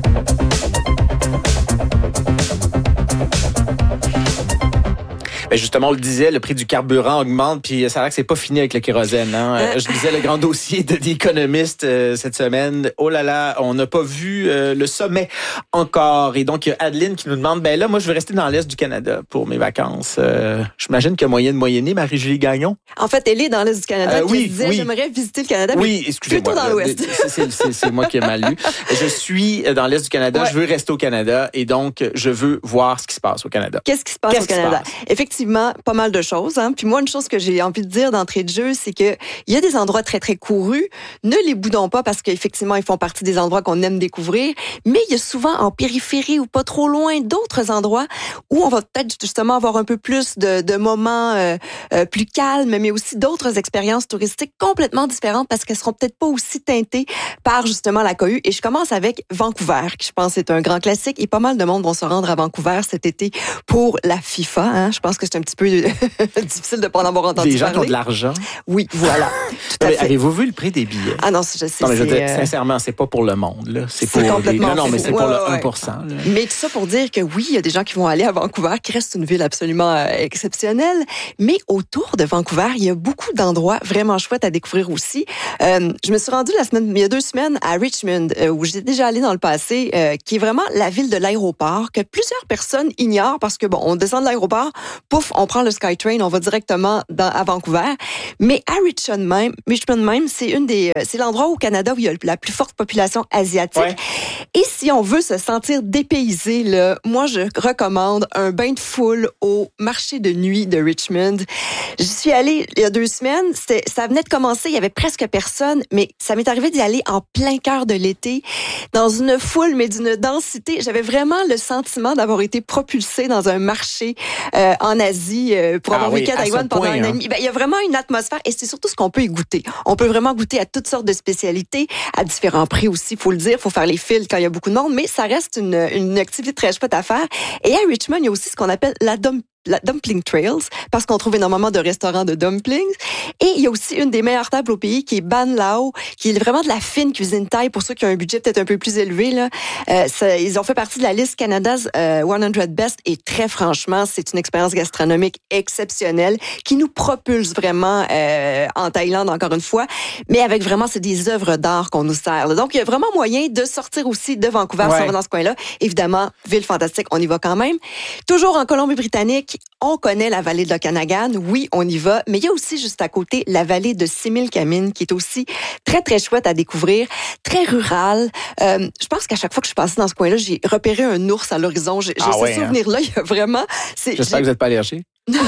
Ben justement, on le disait, le prix du carburant augmente, puis ça a l'air que c'est pas fini avec le kérosène. Hein? Euh, je lisais le grand dossier de The Economist euh, cette semaine. Oh là là, on n'a pas vu euh, le sommet encore. Et donc, il y a Adeline qui nous demande, ben là, moi, je veux rester dans l'Est du Canada pour mes vacances. Euh, j'imagine qu'il y a moyen de moyenner, Marie-Julie Gagnon. En fait, elle est dans l'Est du Canada, Euh, qui oui, disait, oui. j'aimerais visiter le Canada, Oui, mais excusez-moi. plutôt dans l'Ouest. C'est, c'est, c'est moi qui ai mal lu. Je suis dans l'Est du Canada, Ouais. je veux rester au Canada et donc je veux voir ce qui se passe au Canada. Qu'est-ce qui se passe Qu'est-ce au qui se Canada? passe? Effectivement, pas mal de choses. Hein. Puis moi, une chose que j'ai envie de dire d'entrée de jeu, c'est que il y a des endroits très, très courus. Ne les boudons pas parce qu'effectivement, ils font partie des endroits qu'on aime découvrir. Mais il y a souvent en périphérie ou pas trop loin d'autres endroits où on va peut-être justement avoir un peu plus de, de moments euh, euh, plus calmes, mais aussi d'autres expériences touristiques complètement différentes parce qu'elles seront peut-être pas aussi teintées par justement la cohue. Et je commence avec Vancouver, qui je pense est un grand classique. Et pas mal de monde vont se rendre à Vancouver cet été pour la FIFA. Hein. Je pense que c'est un petit peu difficile de pas en avoir entendu Des gens parler. qui ont de l'argent. Oui, voilà. Tout à Mais fait. avez-vous vu le prix des billets? Ah non, je sais. Non, mais je veux c'est, dire, euh, sincèrement, c'est pas pour le monde, là. C'est, c'est pour les... complètement Non, non, mais fou. c'est pour Ouais, le ouais. un pour cent. Là. Mais tout ça pour dire que oui, il y a des gens qui vont aller à Vancouver, qui reste une ville absolument euh, exceptionnelle. Mais autour de Vancouver, il y a beaucoup d'endroits vraiment chouettes à découvrir aussi. Euh, je me suis rendue la semaine, il y a deux semaines à Richmond, euh, où j'étais déjà allée dans le passé, euh, qui est vraiment la ville de l'aéroport, que plusieurs personnes ignorent parce que, bon, on descend de l'aéroport, pouf, on prend le SkyTrain, on va directement dans, à Vancouver. Mais à Richmond même, Richmond même, c'est une des, c'est l'endroit au Canada où il y a la plus forte population asiatique. Ouais. Et si on veut se sentir dépaysé, là, moi, je recommande un bain de foule au marché de nuit de Richmond. J'y suis allée il y a deux semaines. C'était, ça venait de commencer. Il y avait presque personne, mais ça m'est arrivé d'y aller en plein cœur de l'été, dans une foule, mais d'une densité. J'avais vraiment le sentiment d'avoir été propulsée dans un marché euh, en Asie euh, pour Ah avoir oui, vécu à à ce Taïwan pendant point, un an hein. et demi. Ben, il y a vraiment une atmosphère et c'est surtout ce qu'on peut y goûter. On peut vraiment goûter à toutes sortes de spécialités, à différents prix aussi, faut le dire. Faut faire les files quand il y a beaucoup de monde, mais ça reste une, une activité très chouette à faire. Et à Richmond, il y a aussi ce qu'on appelle la dom la Dumpling Trails, parce qu'on trouve énormément de restaurants de dumplings. Et il y a aussi une des meilleures tables au pays qui est Ban Lao, qui est vraiment de la fine cuisine thaï pour ceux qui ont un budget peut-être un peu plus élevé. Là. Euh, ça, ils ont fait partie de la liste Canada's euh, cent Best et très franchement, c'est une expérience gastronomique exceptionnelle qui nous propulse vraiment euh, en Thaïlande encore une fois, mais avec vraiment, c'est des œuvres d'art qu'on nous sert. Là. Donc, il y a vraiment moyen de sortir aussi de Vancouver Ouais. si on va dans ce coin-là. Évidemment, ville fantastique, on y va quand même. Toujours en Colombie-Britannique, on connaît la vallée de l'Okanagan, oui, on y va, mais il y a aussi juste à côté la vallée de Similkameen qui est aussi très, très chouette à découvrir, très rurale. Euh, je pense qu'à chaque fois que je suis passée dans ce coin-là, j'ai repéré un ours à l'horizon. J'ai, j'ai Ah ce ouais, hein? souvenir-là, il y a vraiment... C'est, J'espère que vous n'êtes pas allergique.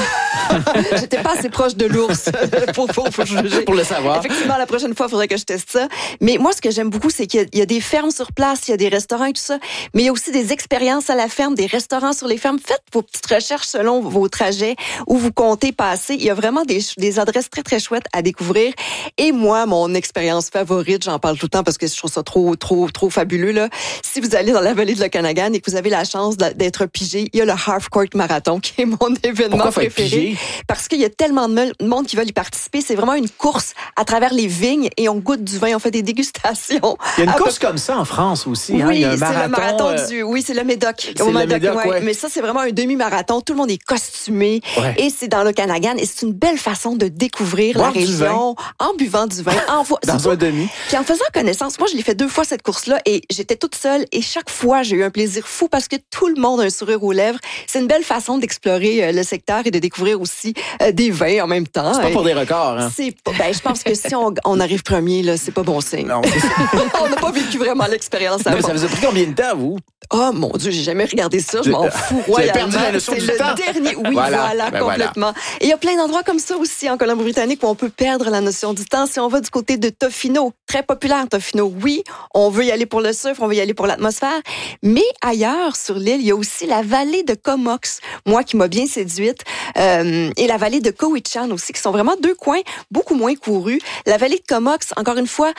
J'étais pas assez proche de l'ours pour, pour, pour juger. Pour le savoir. Effectivement, la prochaine fois, il faudrait que je teste ça. Mais moi, ce que j'aime beaucoup, c'est qu'il y a, il y a des fermes sur place, il y a des restaurants et tout ça, mais il y a aussi des expériences à la ferme, des restaurants sur les fermes. Faites vos petites recherches selon vos trajets où vous comptez passer. Il y a vraiment des, des adresses très, très chouettes à découvrir. Et moi, mon expérience favorite, j'en parle tout le temps parce que je trouve ça trop, trop, trop fabuleux, là. Si vous allez dans la vallée de l'Okanagan et que vous avez la chance d'être pigé, il y a le Half Court Marathon qui est mon événement Pourquoi faut être préféré. pigé? Parce qu'il y a tellement de monde qui veulent y participer. C'est vraiment une course à travers les vignes et on goûte du vin, on fait des dégustations. Il y a une À course peu- comme ça en France aussi. Hein? Oui, Il y a un c'est marathon, le marathon euh, du... Oui, c'est le Médoc. c'est Au le Médoc, Médoc, ouais. Mais ça, c'est vraiment un demi-marathon. Tout le monde est costumé. Ouais. Et c'est dans l'Okanagan. Et c'est une belle façon de découvrir Boire la du région en buvant du vin. En vo- dans surtout- un demi. Puis en faisant connaissance, moi, je l'ai fait deux fois cette course-là et j'étais toute seule et chaque fois, j'ai eu un plaisir fou parce que tout le monde a un sourire aux lèvres. C'est une belle façon d'explorer euh, le secteur et de découvrir aussi euh, des vins en même temps. C'est pas Et pour des records. Hein? c'est pas- ben, je pense que si on, on arrive premier, là, c'est pas bon signe. Non. On n'a pas vécu vraiment l'expérience Non, à mais ça fond. vous a pris combien de temps, vous? Oh mon Dieu, j'ai jamais regardé ça, je m'en fous Vous avez royalement. perdu la notion C'est du le temps. dernier. Oui, Voilà. voilà, Ben complètement. Et il y a plein d'endroits comme ça aussi en Colombie-Britannique où on peut perdre la notion du temps. Si on va du côté de Tofino, très populaire Tofino, oui, on veut y aller pour le surf, on veut y aller pour l'atmosphère, mais ailleurs sur l'île, il y a aussi la vallée de Comox, moi qui m'a bien séduite, euh, et la vallée de Cowichan aussi, qui sont vraiment deux coins beaucoup moins courus. La vallée de Comox, encore une fois,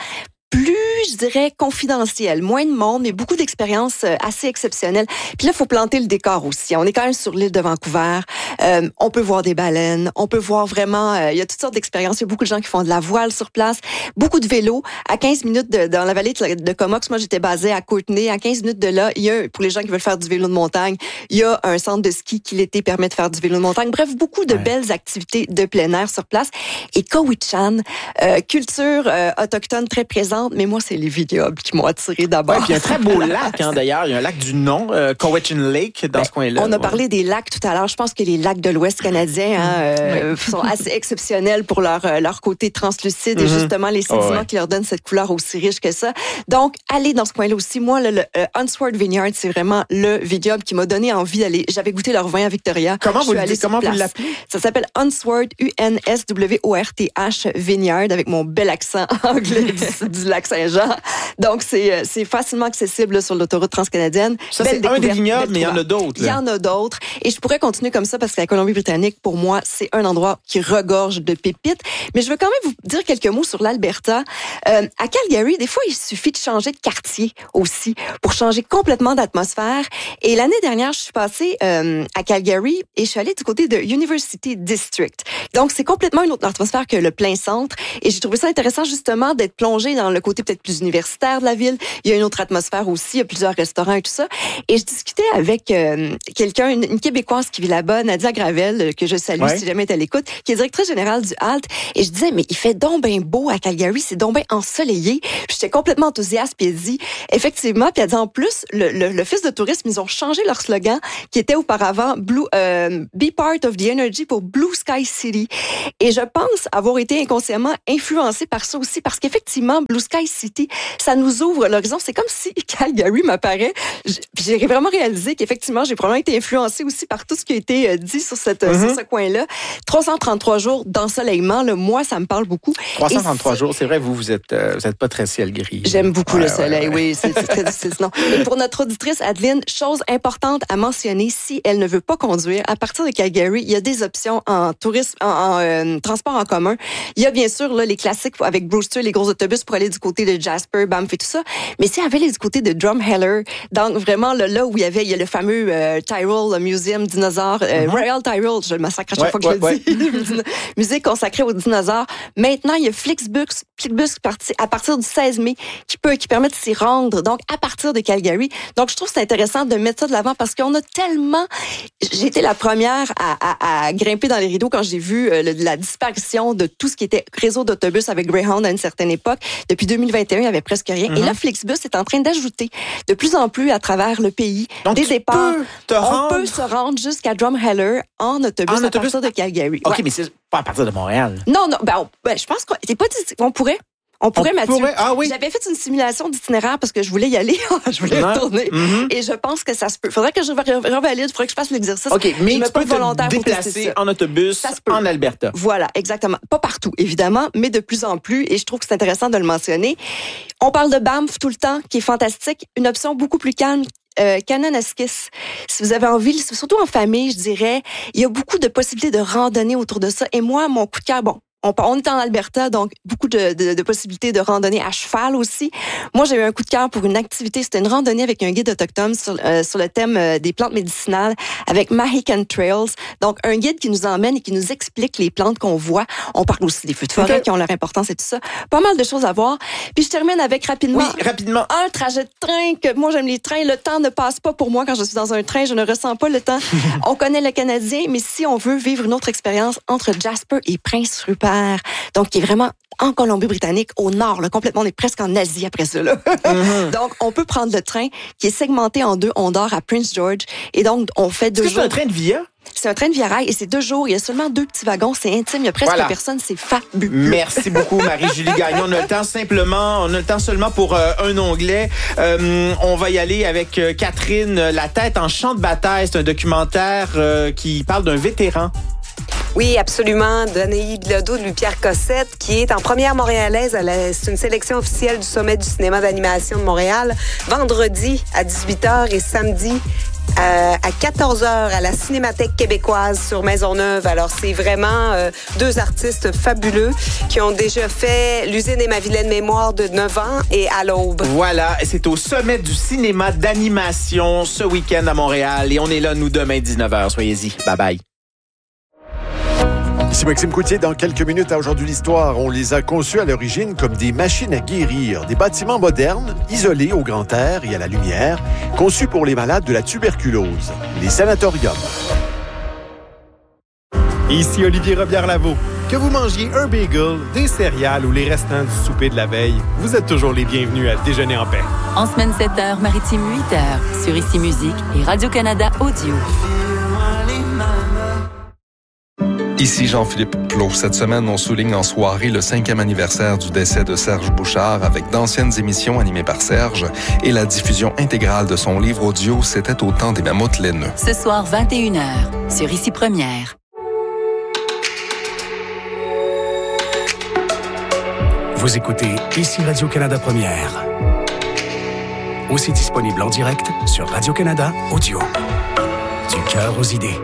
plus, je dirais, confidentiel, moins de monde, mais beaucoup d'expériences euh, assez exceptionnelles. Puis là, il faut planter le décor aussi. On est quand même sur l'île de Vancouver. Euh, on peut voir des baleines, on peut voir vraiment, euh, il y a toutes sortes d'expériences. Il y a beaucoup de gens qui font de la voile sur place, beaucoup de vélos. À quinze minutes de, dans la vallée de, de Comox, moi j'étais basée à Courtenay. À quinze minutes de là, il y a, pour les gens qui veulent faire du vélo de montagne, il y a un centre de ski qui l'été permet de faire du vélo de montagne. Bref, beaucoup de ouais. belles activités de plein air sur place. Et Cowichan, euh, culture euh, autochtone très présente, mais moi c'est les vignobles qui m'ont attiré d'abord. Ouais, puis il y a un très beau lac, hein, d'ailleurs. Il y a un lac du nom, euh, Cowichan Lake, dans ben, ce coin-là. On a ouais. parlé des lacs tout à l'heure. Je pense que les lacs de l'Ouest canadien hein, euh, oui. sont assez exceptionnels pour leur, euh, leur côté translucide mm-hmm. et justement les sédiments oh, ouais. qui leur donnent cette couleur aussi riche que ça. Donc, allez dans ce coin-là aussi. Moi, le, le euh, Unsworth Vineyard, c'est vraiment le vignoble qui m'a donné envie d'aller. J'avais goûté leur vin à Victoria. Comment vous, le dites, comment vous l'appelez? Ça s'appelle Unsworth, U N S W O R T H Vineyard, avec mon bel accent anglais du, du lac Saint-Jean. Donc, c'est, c'est facilement accessible là, sur l'autoroute transcanadienne. Ça, belle c'est un des vignobles, mais il y en a d'autres. Il y en a d'autres. Et je pourrais continuer comme ça parce que la Colombie-Britannique, pour moi, c'est un endroit qui regorge de pépites. Mais je veux quand même vous dire quelques mots sur l'Alberta. Euh, à Calgary, des fois, il suffit de changer de quartier aussi pour changer complètement d'atmosphère. Et l'année dernière, je suis passée euh, à Calgary et je suis allée du côté de University District. Donc, c'est complètement une autre atmosphère que le plein centre. Et j'ai trouvé ça intéressant, justement, d'être plongée dans le côté peut-être plus universitaire de la ville. Il y a une autre atmosphère aussi. Il y a plusieurs restaurants et tout ça. Et je discutais avec euh, quelqu'un, une, une Québécoise qui vit là-bas, Nadia Gravel, que je salue ouais. si jamais elle est à l'écoute, qui est directrice générale du H A L T. Et je disais, mais il fait donc bien beau à Calgary, c'est donc bien ensoleillé. Puis j'étais complètement enthousiaste. Puis elle dit, effectivement, puis elle dit en plus, le, le, l'Office de tourisme, ils ont changé leur slogan qui était auparavant Blue, euh, Be Part of the Energy pour Blue Sky City. Et je pense avoir été inconsciemment influencée par ça aussi, parce qu'effectivement, Blue Sky City, ça nous ouvre l'horizon. C'est comme si Calgary m'apparaît. J'ai vraiment réalisé qu'effectivement, j'ai probablement été influencée aussi par tout ce qui a été dit sur, cette, mm-hmm. sur ce coin-là. trois cent trente-trois jours d'ensoleillement, là, moi, ça me parle beaucoup. trois cent trente-trois jours, c'est vrai, vous, vous êtes, euh, vous êtes pas très ciel gris. J'aime beaucoup ouais, le soleil, ouais, ouais. oui, c'est, c'est très difficile. Sinon. Et pour notre auditrice, Adeline, chose importante à mentionner, si elle ne veut pas conduire, à partir de Calgary, il y a des options en tourisme, en, en euh, transport en commun. Il y a bien sûr là, les classiques avec Brewster, les gros autobus pour aller du côté de Jasper, Banff et tout ça. Mais si elle veut aller du côté de Drumheller, donc vraiment là, là où il y avait il y a le fameux euh, Tyrrell Museum dinosaure, euh, mm-hmm. Royal Tyrrell, je le massacre à chaque ouais, fois que ouais, je le ouais. dis, musée consacré aux dinosaures. Maintenant, il y a Flixbus, Flixbus à partir du seize mai qui peut qui permet de s'y rendre, donc à partir de Calgary. Donc, je trouve que c'est intéressant de mettre ça de l'avant parce qu'on a tellement... J'ai été la première à, à, à grimper dans les rideaux quand j'ai vu euh, le, la disparition de tout ce qui était réseau d'autobus avec Greyhound à une certaine époque. Depuis deux mille vingt et un, il n'y avait presque rien. Mm-hmm. Et là, Flixbus est en train d'ajouter de plus en plus à travers le pays donc, des départs. On rendre... peut se rendre jusqu'à Drumheller en autobus, en à autobus? partir de Calgary. OK, ouais. mais c'est pas à partir de Montréal. Non, non, ben, on, ben je pense qu'on pas dit, on pourrait. On pourrait, on Mathieu. Pourrait? Ah oui. J'avais fait une simulation d'itinéraire parce que je voulais y aller. je voulais ouais. retourner. Mm-hmm. Et je pense que ça se peut. Faudrait que je revalide. Faudrait que je fasse l'exercice. OK, mais je tu peux te déplacer en autobus en Alberta. Voilà, exactement. Pas partout, évidemment, mais de plus en plus. Et je trouve que c'est intéressant de le mentionner. On parle de Banff tout le temps, qui est fantastique. Une option beaucoup plus calme. Euh, Kananaskis, si vous avez envie, surtout en famille, je dirais, il y a beaucoup de possibilités de randonnée autour de ça. Et moi, mon coup de cœur, bon, On, on est en Alberta, donc beaucoup de, de, de possibilités de randonnée à cheval aussi. Moi, j'ai eu un coup de cœur pour une activité. C'était une randonnée avec un guide autochtone sur, euh, sur le thème euh, des plantes médicinales avec Mahican Trails. Donc, un guide qui nous emmène et qui nous explique les plantes qu'on voit. On parle aussi des feux de forêt okay. qui ont leur importance et tout ça. Pas mal de choses à voir. Puis, je termine avec rapidement. Oui, rapidement. Un trajet de train que moi, j'aime les trains. Le temps ne passe pas pour moi quand je suis dans un train. Je ne ressens pas le temps. On connaît le Canadien, mais si on veut vivre une autre expérience entre Jasper et Prince Rupert, donc qui est vraiment en Colombie-Britannique, au nord, là, complètement, on est presque en Asie après ça. Là. Mm-hmm. Donc, on peut prendre le train qui est segmenté en deux. On dort à Prince George et donc, on fait deux Est-ce jours. C'est un train de Via? C'est un train de Via Rail et c'est deux jours. Il y a seulement deux petits wagons. C'est intime. Il y a presque voilà. personne. C'est fabuleux. Merci beaucoup, Marie-Julie Gagnon. On a le temps simplement, on a le temps seulement pour euh, un onglet. Euh, on va y aller avec euh, Catherine, La tête en champ de bataille. C'est un documentaire euh, qui parle d'un vétéran. Oui, absolument. Danaï Bilodeau de Louis-Pierre Cossette, qui est en première montréalaise. À la, c'est une sélection officielle du Sommet du cinéma d'animation de Montréal. Vendredi à dix-huit heures et samedi à, à quatorze heures à la Cinémathèque québécoise sur Maisonneuve. Alors, c'est vraiment euh, deux artistes fabuleux qui ont déjà fait L'usine et ma vilaine mémoire de neuf ans et À l'aube. Voilà, c'est au sommet du cinéma d'animation ce week-end à Montréal. Et on est là, nous, demain, dix-neuf heures. Soyez-y. Bye-bye. Ici Maxime Coutier. Dans quelques minutes à Aujourd'hui l'Histoire, on les a conçus à l'origine comme des machines à guérir, des bâtiments modernes, isolés au grand air et à la lumière, conçus pour les malades de la tuberculose, les sanatoriums. Ici Olivier Robillard-Lavaux. Que vous mangiez un bagel, des céréales ou les restants du souper de la veille, vous êtes toujours les bienvenus à Déjeuner en paix. En semaine sept heures, maritime huit heures, sur Ici Musique et Radio-Canada Audio. Ici Jean-Philippe Plot. Cette semaine, on souligne en soirée le cinquième anniversaire du décès de Serge Bouchard avec d'anciennes émissions animées par Serge et la diffusion intégrale de son livre audio « C'était au temps des mammouths laineux ». Ce soir, vingt et une heures, sur Ici Première. Vous écoutez Ici Radio-Canada Première. Aussi disponible en direct sur Radio-Canada Audio. Du cœur aux idées.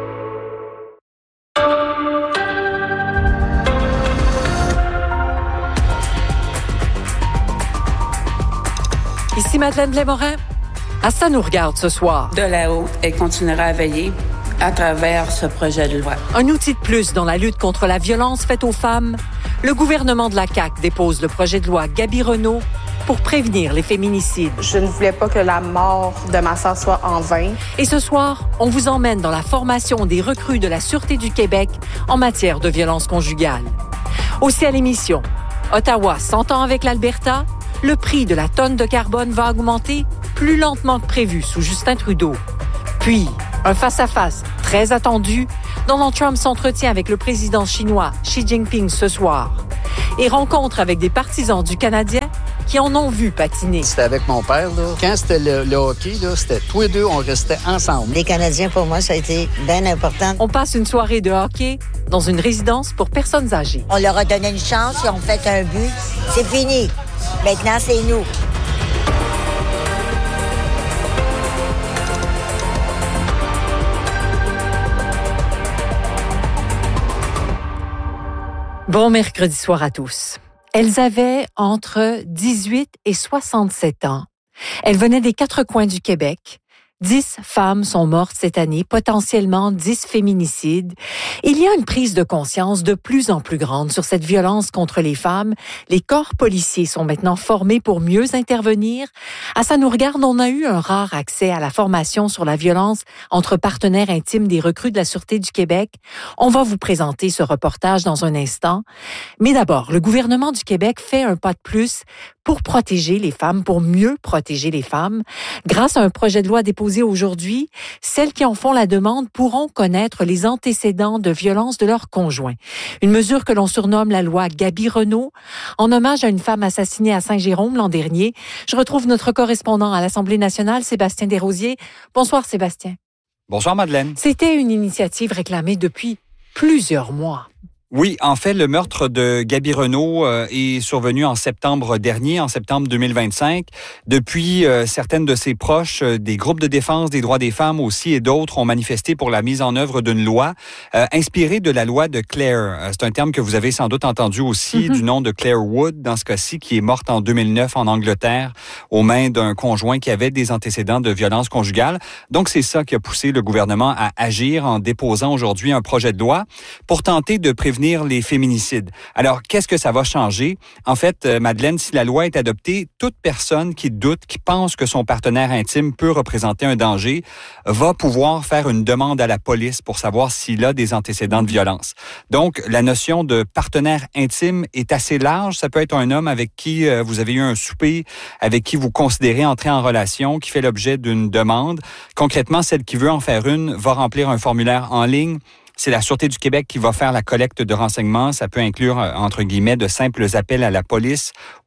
Ici Madeleine Blais-Morin. À ça nous regarde ce soir. De là-haut, elle continuera à veiller à travers ce projet de loi. Un outil de plus dans la lutte contre la violence faite aux femmes. Le gouvernement de la C A Q dépose le projet de loi Gabi-Renault pour prévenir les féminicides. Je ne voulais pas que la mort de ma sœur soit en vain. Et ce soir, on vous emmène dans la formation des recrues de la Sûreté du Québec en matière de violence conjugale. Aussi à l'émission, Ottawa s'entend avec l'Alberta. Le prix de la tonne de carbone va augmenter plus lentement que prévu sous Justin Trudeau. Puis, un face-à-face très attendu. Donald Trump s'entretient avec le président chinois Xi Jinping ce soir. Et rencontre avec des partisans du Canadien qui en ont vu patiner. C'était avec mon père, là. Quand c'était le, le hockey, là, c'était tous les deux, on restait ensemble. Les Canadiens, pour moi, ça a été bien important. On passe une soirée de hockey dans une résidence pour personnes âgées. On leur a donné une chance, ils ont fait un but. C'est fini. Maintenant, c'est nous. Bon mercredi soir à tous. Elles avaient entre dix-huit et soixante-sept ans. Elles venaient des quatre coins du Québec. Dix femmes sont mortes cette année, potentiellement dix féminicides. Il y a une prise de conscience de plus en plus grande sur cette violence contre les femmes. Les corps policiers sont maintenant formés pour mieux intervenir. À ça nous regarde, on a eu un rare accès à la formation sur la violence entre partenaires intimes des recrues de la Sûreté du Québec. On va vous présenter ce reportage dans un instant. Mais d'abord, le gouvernement du Québec fait un pas de plus pour protéger les femmes, pour mieux protéger les femmes. Grâce à un projet de loi déposé aujourd'hui, celles qui en font la demande pourront connaître les antécédents de violence de leur conjoint. Une mesure que l'on surnomme la loi Gabi-Renault, en hommage à une femme assassinée à Saint-Jérôme l'an dernier. Je retrouve notre correspondant à l'Assemblée nationale, Sébastien Desrosiers. Bonsoir, Sébastien. Bonsoir, Madeleine. C'était une initiative réclamée depuis plusieurs mois. Oui, en fait, le meurtre de Gabi-Renault euh, est survenu en septembre dernier, en septembre deux mille vingt-cinq. Depuis, euh, certaines de ses proches, euh, des groupes de défense des droits des femmes aussi et d'autres ont manifesté pour la mise en œuvre d'une loi euh, inspirée de la loi de Claire. Euh, c'est un terme que vous avez sans doute entendu aussi, mm-hmm. du nom de Claire Wood, dans ce cas-ci, qui est morte en deux mille neuf en Angleterre aux mains d'un conjoint qui avait des antécédents de violence conjugale. Donc, c'est ça qui a poussé le gouvernement à agir en déposant aujourd'hui un projet de loi pour tenter de prévenir les féminicides. Alors, qu'est-ce que ça va changer? En fait, euh, Madeleine, si la loi est adoptée, toute personne qui doute, qui pense que son partenaire intime peut représenter un danger, va pouvoir faire une demande à la police pour savoir s'il a des antécédents de violence. Donc, la notion de partenaire intime est assez large. Ça peut être un homme avec qui euh, vous avez eu un souper, avec qui vous considérez entrer en relation, qui fait l'objet d'une demande. Concrètement, celle qui veut en faire une va remplir un formulaire en ligne. C'est la Sûreté du Québec qui va faire la collecte de renseignements. Ça peut inclure, entre guillemets, de simples appels à la police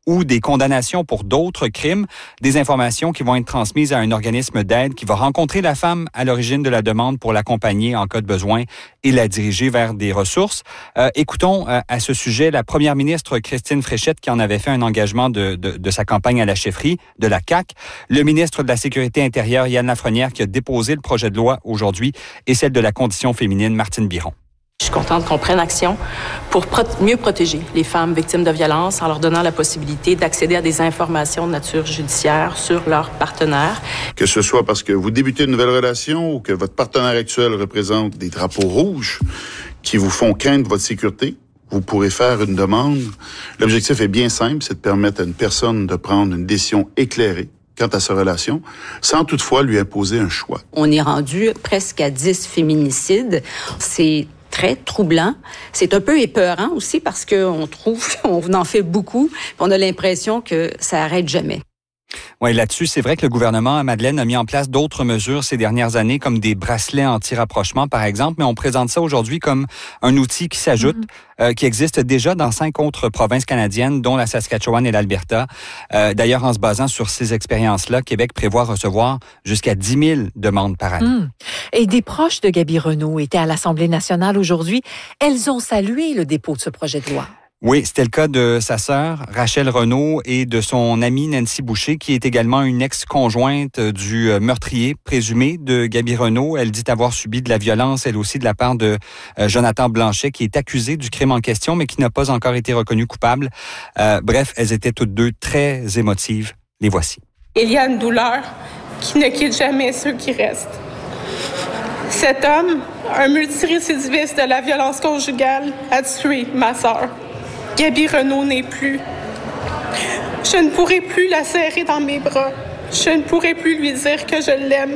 ou des condamnations pour d'autres crimes, des informations qui vont être transmises à un organisme d'aide qui va rencontrer la femme à l'origine de la demande pour l'accompagner en cas de besoin et la diriger vers des ressources. Euh, écoutons euh, à ce sujet la première ministre Christine Fréchette qui en avait fait un engagement de, de, de sa campagne à la chefferie de la C A Q, le ministre de la Sécurité intérieure Yann Lafrenière qui a déposé le projet de loi aujourd'hui et celle de la condition féminine Martine Biron. Je suis contente qu'on prenne action pour pro- mieux protéger les femmes victimes de violences en leur donnant la possibilité d'accéder à des informations de nature judiciaire sur leurs partenaires. Que ce soit parce que vous débutez une nouvelle relation ou que votre partenaire actuel représente des drapeaux rouges qui vous font craindre votre sécurité, vous pourrez faire une demande. L'objectif est bien simple, c'est de permettre à une personne de prendre une décision éclairée quant à sa relation, sans toutefois lui imposer un choix. On est rendu presque à dix féminicides. C'est très troublant. C'est un peu épeurant aussi parce qu'on trouve qu'on en fait beaucoup. On a l'impression que ça n'arrête jamais. Oui, là-dessus, c'est vrai que le gouvernement à Madeleine a mis en place d'autres mesures ces dernières années, comme des bracelets anti-rapprochement, par exemple, mais on présente ça aujourd'hui comme un outil qui s'ajoute, mm-hmm. euh, qui existe déjà dans cinq autres provinces canadiennes, dont la Saskatchewan et l'Alberta. Euh, d'ailleurs, en se basant sur ces expériences-là, Québec prévoit recevoir jusqu'à dix mille demandes par année. Mm. Et des proches de Gaby Renault étaient à l'Assemblée nationale aujourd'hui. Elles ont salué le dépôt de ce projet de loi. Oui, c'était le cas de sa sœur, Rachel Renault, et de son amie Nancy Boucher, qui est également une ex-conjointe du meurtrier présumé de Gaby Renault. Elle dit avoir subi de la violence, elle aussi, de la part de euh, Jonathan Blanchet, qui est accusé du crime en question, mais qui n'a pas encore été reconnu coupable. Euh, bref, elles étaient toutes deux très émotives. Les voici. Il y a une douleur qui ne quitte jamais ceux qui restent. Cet homme, un multirécidiviste de la violence conjugale, a tué ma sœur. Gaby Renault n'est plus. Je ne pourrai plus la serrer dans mes bras. Je ne pourrai plus lui dire que je l'aime.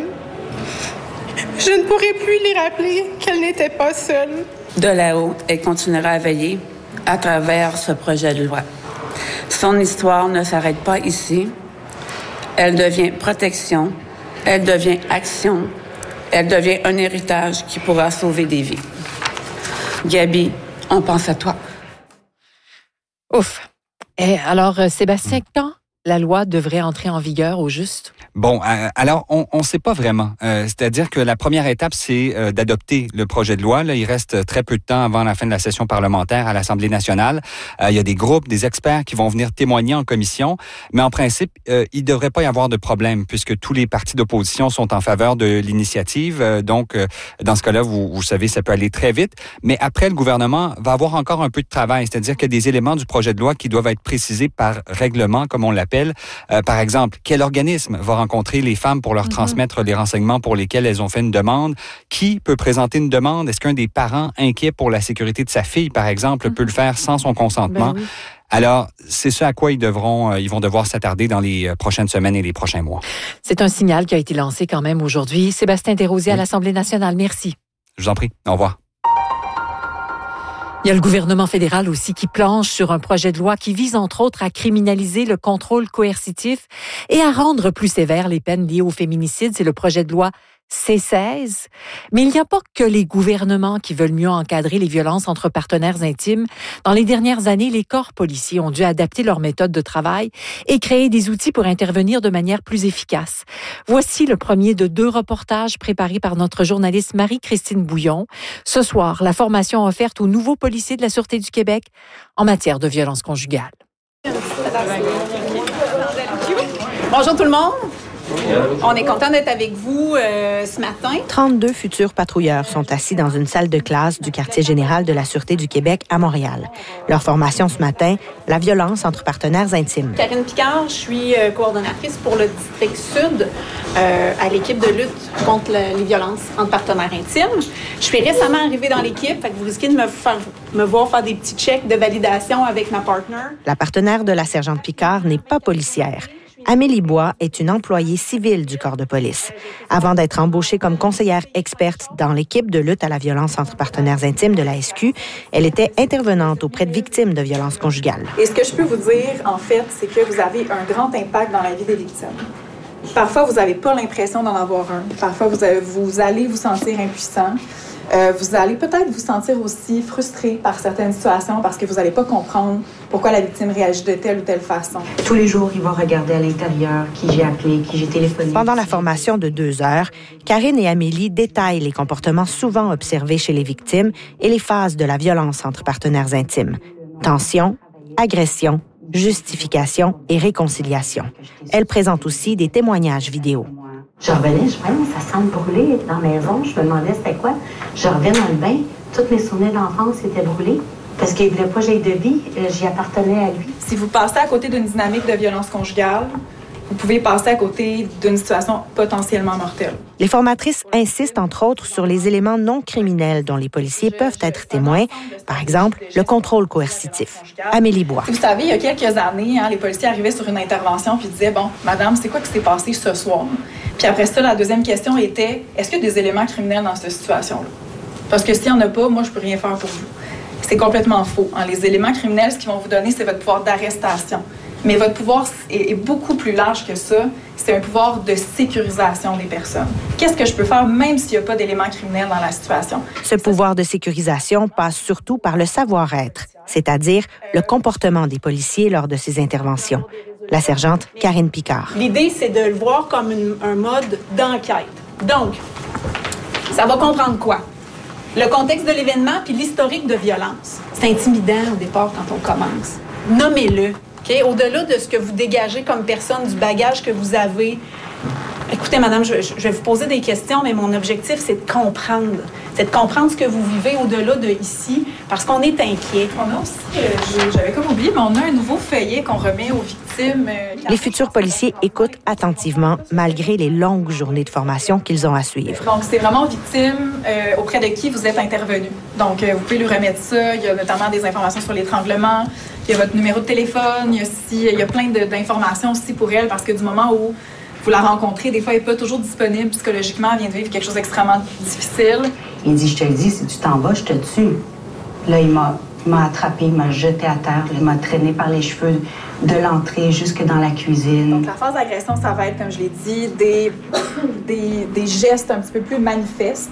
Je ne pourrai plus lui rappeler qu'elle n'était pas seule. De là-haut, elle continuera à veiller à travers ce projet de loi. Son histoire ne s'arrête pas ici. Elle devient protection, elle devient action, elle devient un héritage qui pourra sauver des vies. Gaby, on pense à toi. Ouf. Et alors, Sébastien, quand la loi devrait entrer en vigueur au juste? Bon, euh, alors, on ne sait pas vraiment. Euh, c'est-à-dire que la première étape, c'est euh, d'adopter le projet de loi. Là, il reste très peu de temps avant la fin de la session parlementaire à l'Assemblée nationale. Euh, il y a des groupes, des experts qui vont venir témoigner en commission. Mais en principe, euh, il ne devrait pas y avoir de problème puisque tous les partis d'opposition sont en faveur de l'initiative. Euh, donc, euh, dans ce cas-là, vous, vous savez, ça peut aller très vite. Mais après, le gouvernement va avoir encore un peu de travail. C'est-à-dire qu'il y a des éléments du projet de loi qui doivent être précisés par règlement, comme on l'appelle. Euh, par exemple, quel organisme va rencontrer les femmes pour leur mm-hmm. transmettre les renseignements pour lesquels elles ont fait une demande? Qui peut présenter une demande? Est-ce qu'un des parents inquiet pour la sécurité de sa fille, par exemple, mm-hmm. peut le faire sans son consentement? Ben oui. Alors, c'est ce à quoi ils devront, ils vont devoir s'attarder dans les prochaines semaines et les prochains mois. C'est un signal qui a été lancé quand même aujourd'hui. Sébastien Desrosiers oui. à l'Assemblée nationale, merci. Je vous en prie. Au revoir. Il y a le gouvernement fédéral aussi qui planche sur un projet de loi qui vise entre autres à criminaliser le contrôle coercitif et à rendre plus sévères les peines liées au féminicide. C'est le projet de loi C seize. Mais il n'y a pas que les gouvernements qui veulent mieux encadrer les violences entre partenaires intimes. Dans les dernières années, les corps policiers ont dû adapter leurs méthodes de travail et créer des outils pour intervenir de manière plus efficace. Voici le premier de deux reportages préparés par notre journaliste Marie-Christine Bouillon. Ce soir, la formation offerte aux nouveaux policiers de la Sûreté du Québec en matière de violence conjugale. Bonjour tout le monde. On est content d'être avec vous euh, ce matin. trente-deux futurs patrouilleurs sont assis dans une salle de classe du quartier général de la Sûreté du Québec à Montréal. Leur formation ce matin, la violence entre partenaires intimes. Karine Picard, je suis euh, coordonnatrice pour le district sud euh, à l'équipe de lutte contre le, les violences entre partenaires intimes. Je suis récemment arrivée dans l'équipe, fait que vous risquez de me, faire, me voir faire des petits checks de validation avec ma partenaire. La partenaire de la sergente Picard n'est pas policière. Amélie Bois est une employée civile du corps de police. Avant d'être embauchée comme conseillère experte dans l'équipe de lutte à la violence entre partenaires intimes de la S Q, elle était intervenante auprès de victimes de violences conjugales. Et ce que je peux vous dire, en fait, c'est que vous avez un grand impact dans la vie des victimes. Parfois, vous n'avez pas l'impression d'en avoir un. Parfois, vous, avez, vous allez vous sentir impuissant. Euh, vous allez peut-être vous sentir aussi frustré par certaines situations parce que vous n'allez pas comprendre pourquoi la victime réagit de telle ou telle façon. Tous les jours, il va regarder à l'intérieur qui j'ai appelé, qui j'ai téléphoné. Pendant la formation de deux heures, Karine et Amélie détaillent les comportements souvent observés chez les victimes et les phases de la violence entre partenaires intimes. Tension, agression, justification et réconciliation. Elle présente aussi des témoignages vidéo. Je revenais, je voyais, ça sent brûlé dans la maison. Je me demandais c'était quoi. Je reviens dans le bain, tous mes souvenirs d'enfance étaient brûlés. Parce qu'il ne voulait pas que j'aie de vie, j'y appartenais à lui. Si vous passez à côté d'une dynamique de violence conjugale, vous pouvez passer à côté d'une situation potentiellement mortelle. Les formatrices insistent entre autres sur les éléments non criminels dont les policiers peuvent être témoins, par exemple le contrôle coercitif. Amélie Bois. Vous savez, il y a quelques années, hein, les policiers arrivaient sur une intervention puis disaient « Bon, madame, c'est quoi qui s'est passé ce soir? » Puis après ça, la deuxième question était « Est-ce qu'il y a des éléments criminels dans cette situation-là? » Parce que s'il n'y en a pas, moi, je peux rien faire pour vous. C'est complètement faux. Hein. Les éléments criminels, ce qu'ils vont vous donner, c'est votre pouvoir d'arrestation. Mais votre pouvoir est, est beaucoup plus large que ça. C'est un pouvoir de sécurisation des personnes. Qu'est-ce que je peux faire même s'il n'y a pas d'éléments criminels dans la situation? Ce pouvoir de sécurisation passe surtout par le savoir-être, c'est-à-dire le comportement des policiers lors de ces interventions. La sergente Karine Picard. L'idée, c'est de le voir comme une, un mode d'enquête. Donc, ça va comprendre quoi? Le contexte de l'événement puis l'historique de violence. C'est intimidant au départ quand on commence. Nommez-le. Okay? Au-delà de ce que vous dégagez comme personne, du bagage que vous avez. Écoutez, madame, je, je vais vous poser des questions, mais mon objectif, c'est de comprendre. C'est de comprendre ce que vous vivez au-delà de ici, parce qu'on est inquiet. On a aussi, euh, j'avais comme oublié, mais on a un nouveau feuillet qu'on remet aux victimes. Euh, les futurs policiers écoutent attentivement, malgré les longues journées de formation qu'ils ont à suivre. Donc, c'est vraiment aux victimes euh, auprès de qui vous êtes intervenu. Donc, euh, vous pouvez lui remettre ça. Il y a notamment des informations sur l'étranglement. Il y a votre numéro de téléphone. Il y a, aussi, il y a plein de, d'informations aussi pour elle, parce que du moment où vous la rencontrez, des fois, elle n'est pas toujours disponible psychologiquement. Elle vient de vivre quelque chose d'extrêmement difficile. Il dit, je te le dis, si tu t'en vas, je te tue. Là, il m'a, il m'a attrapé, il m'a jeté à terre, il m'a traîné par les cheveux de l'entrée jusque dans la cuisine. Donc, la phase d'agression, ça va être, comme je l'ai dit, des, des, des gestes un petit peu plus manifestes.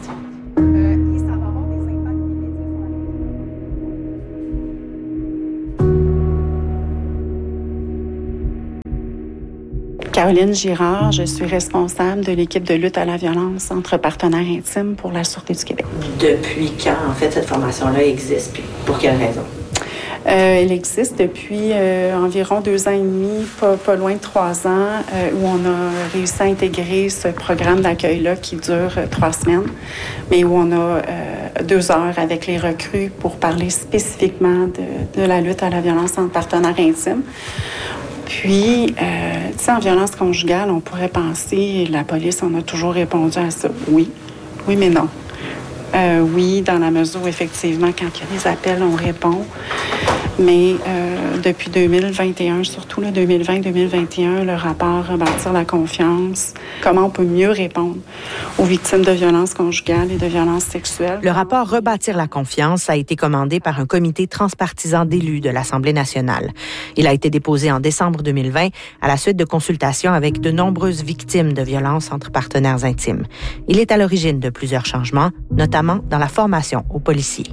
Caroline Girard, je suis responsable de l'équipe de lutte à la violence entre partenaires intimes pour la Sûreté du Québec. Depuis quand, en fait, cette formation-là existe, puis pour quelle raison? Euh, elle existe depuis euh, environ deux ans et demi, pas, pas loin de trois ans, euh, où on a réussi à intégrer ce programme d'accueil-là qui dure euh, trois semaines, mais où on a euh, deux heures avec les recrues pour parler spécifiquement de, de la lutte à la violence entre partenaires intimes. Puis, euh, tu sais, en violence conjugale, on pourrait penser, la police, on a toujours répondu à ça. Oui, oui, mais non. Euh, oui, dans la mesure où, effectivement, quand il y a des appels, on répond. Mais euh, depuis deux mille vingt et un, surtout le deux mille vingt deux mille vingt et un, le rapport Rebâtir la confiance, comment on peut mieux répondre aux victimes de violences conjugales et de violences sexuelles. Le rapport Rebâtir la confiance a été commandé par un comité transpartisan d'élus de l'Assemblée nationale. Il a été déposé en décembre deux mille vingt à la suite de consultations avec de nombreuses victimes de violences entre partenaires intimes. Il est à l'origine de plusieurs changements, notamment dans la formation aux policiers.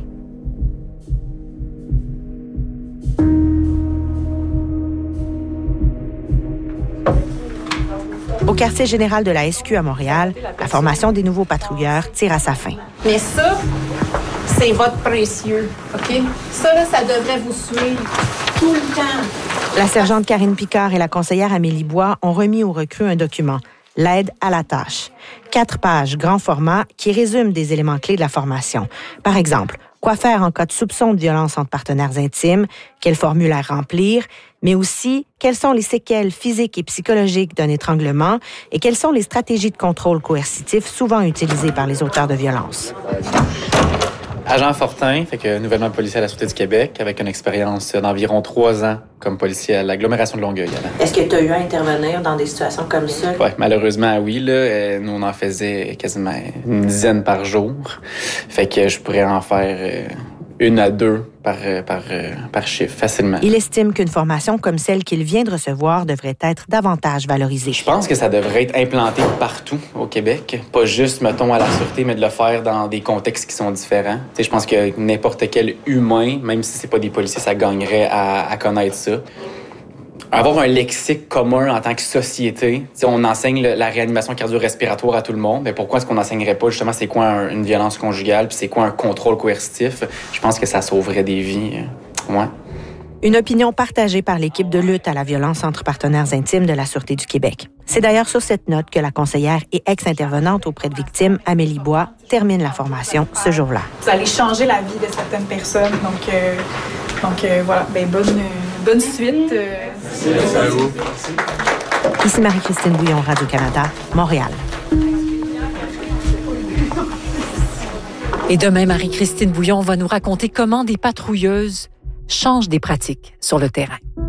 Au quartier général de la S Q à Montréal, la formation des nouveaux patrouilleurs tire à sa fin. Mais ça, c'est votre précieux, OK? Ça, là, ça devrait vous suivre tout le temps. La sergente Karine Picard et la conseillère Amélie Bois ont remis aux recrues un document, l'aide à la tâche. Quatre pages, grand format, qui résument des éléments clés de la formation. Par exemple, quoi faire en cas de soupçon de violence entre partenaires intimes, quel formulaire remplir, mais aussi quelles sont les séquelles physiques et psychologiques d'un étranglement et quelles sont les stratégies de contrôle coercitif souvent utilisées par les auteurs de violences. Agent Fortin, fait que nouvellement policier à la Sûreté du Québec, avec une expérience d'environ trois ans comme policier à l'agglomération de Longueuil. Est-ce que tu as eu à intervenir dans des situations comme ça? Oui, malheureusement, oui. Là, nous, on en faisait quasiment une dizaine par jour. Fait que je pourrais en faire une à deux par, par, par chiffre, facilement. Il estime qu'une formation comme celle qu'il vient de recevoir devrait être davantage valorisée. Je pense que ça devrait être implanté partout au Québec, pas juste, mettons, à la Sûreté, mais de le faire dans des contextes qui sont différents. T'sais, je pense que n'importe quel humain, même si c'est pas des policiers, ça gagnerait à, à connaître ça. Avoir un lexique commun en tant que société. T'sais, on enseigne le, la réanimation cardio-respiratoire à tout le monde, mais pourquoi est-ce qu'on n'enseignerait pas justement c'est quoi un, une violence conjugale, puis c'est quoi un contrôle coercitif? Je pense que ça sauverait des vies. Ouais. Une opinion partagée par l'équipe de lutte à la violence entre partenaires intimes de la Sûreté du Québec. C'est d'ailleurs sur cette note que la conseillère et ex-intervenante auprès de victimes, Amélie Bois, termine la formation ce jour-là. Vous allez changer la vie de certaines personnes, donc, euh, donc euh, voilà, ben, bonne, euh, bonne suite. Euh... Merci à vous. Ici Marie-Christine Bouillon, Radio-Canada, Montréal. Et demain, Marie-Christine Bouillon va nous raconter comment des patrouilleuses changent des pratiques sur le terrain.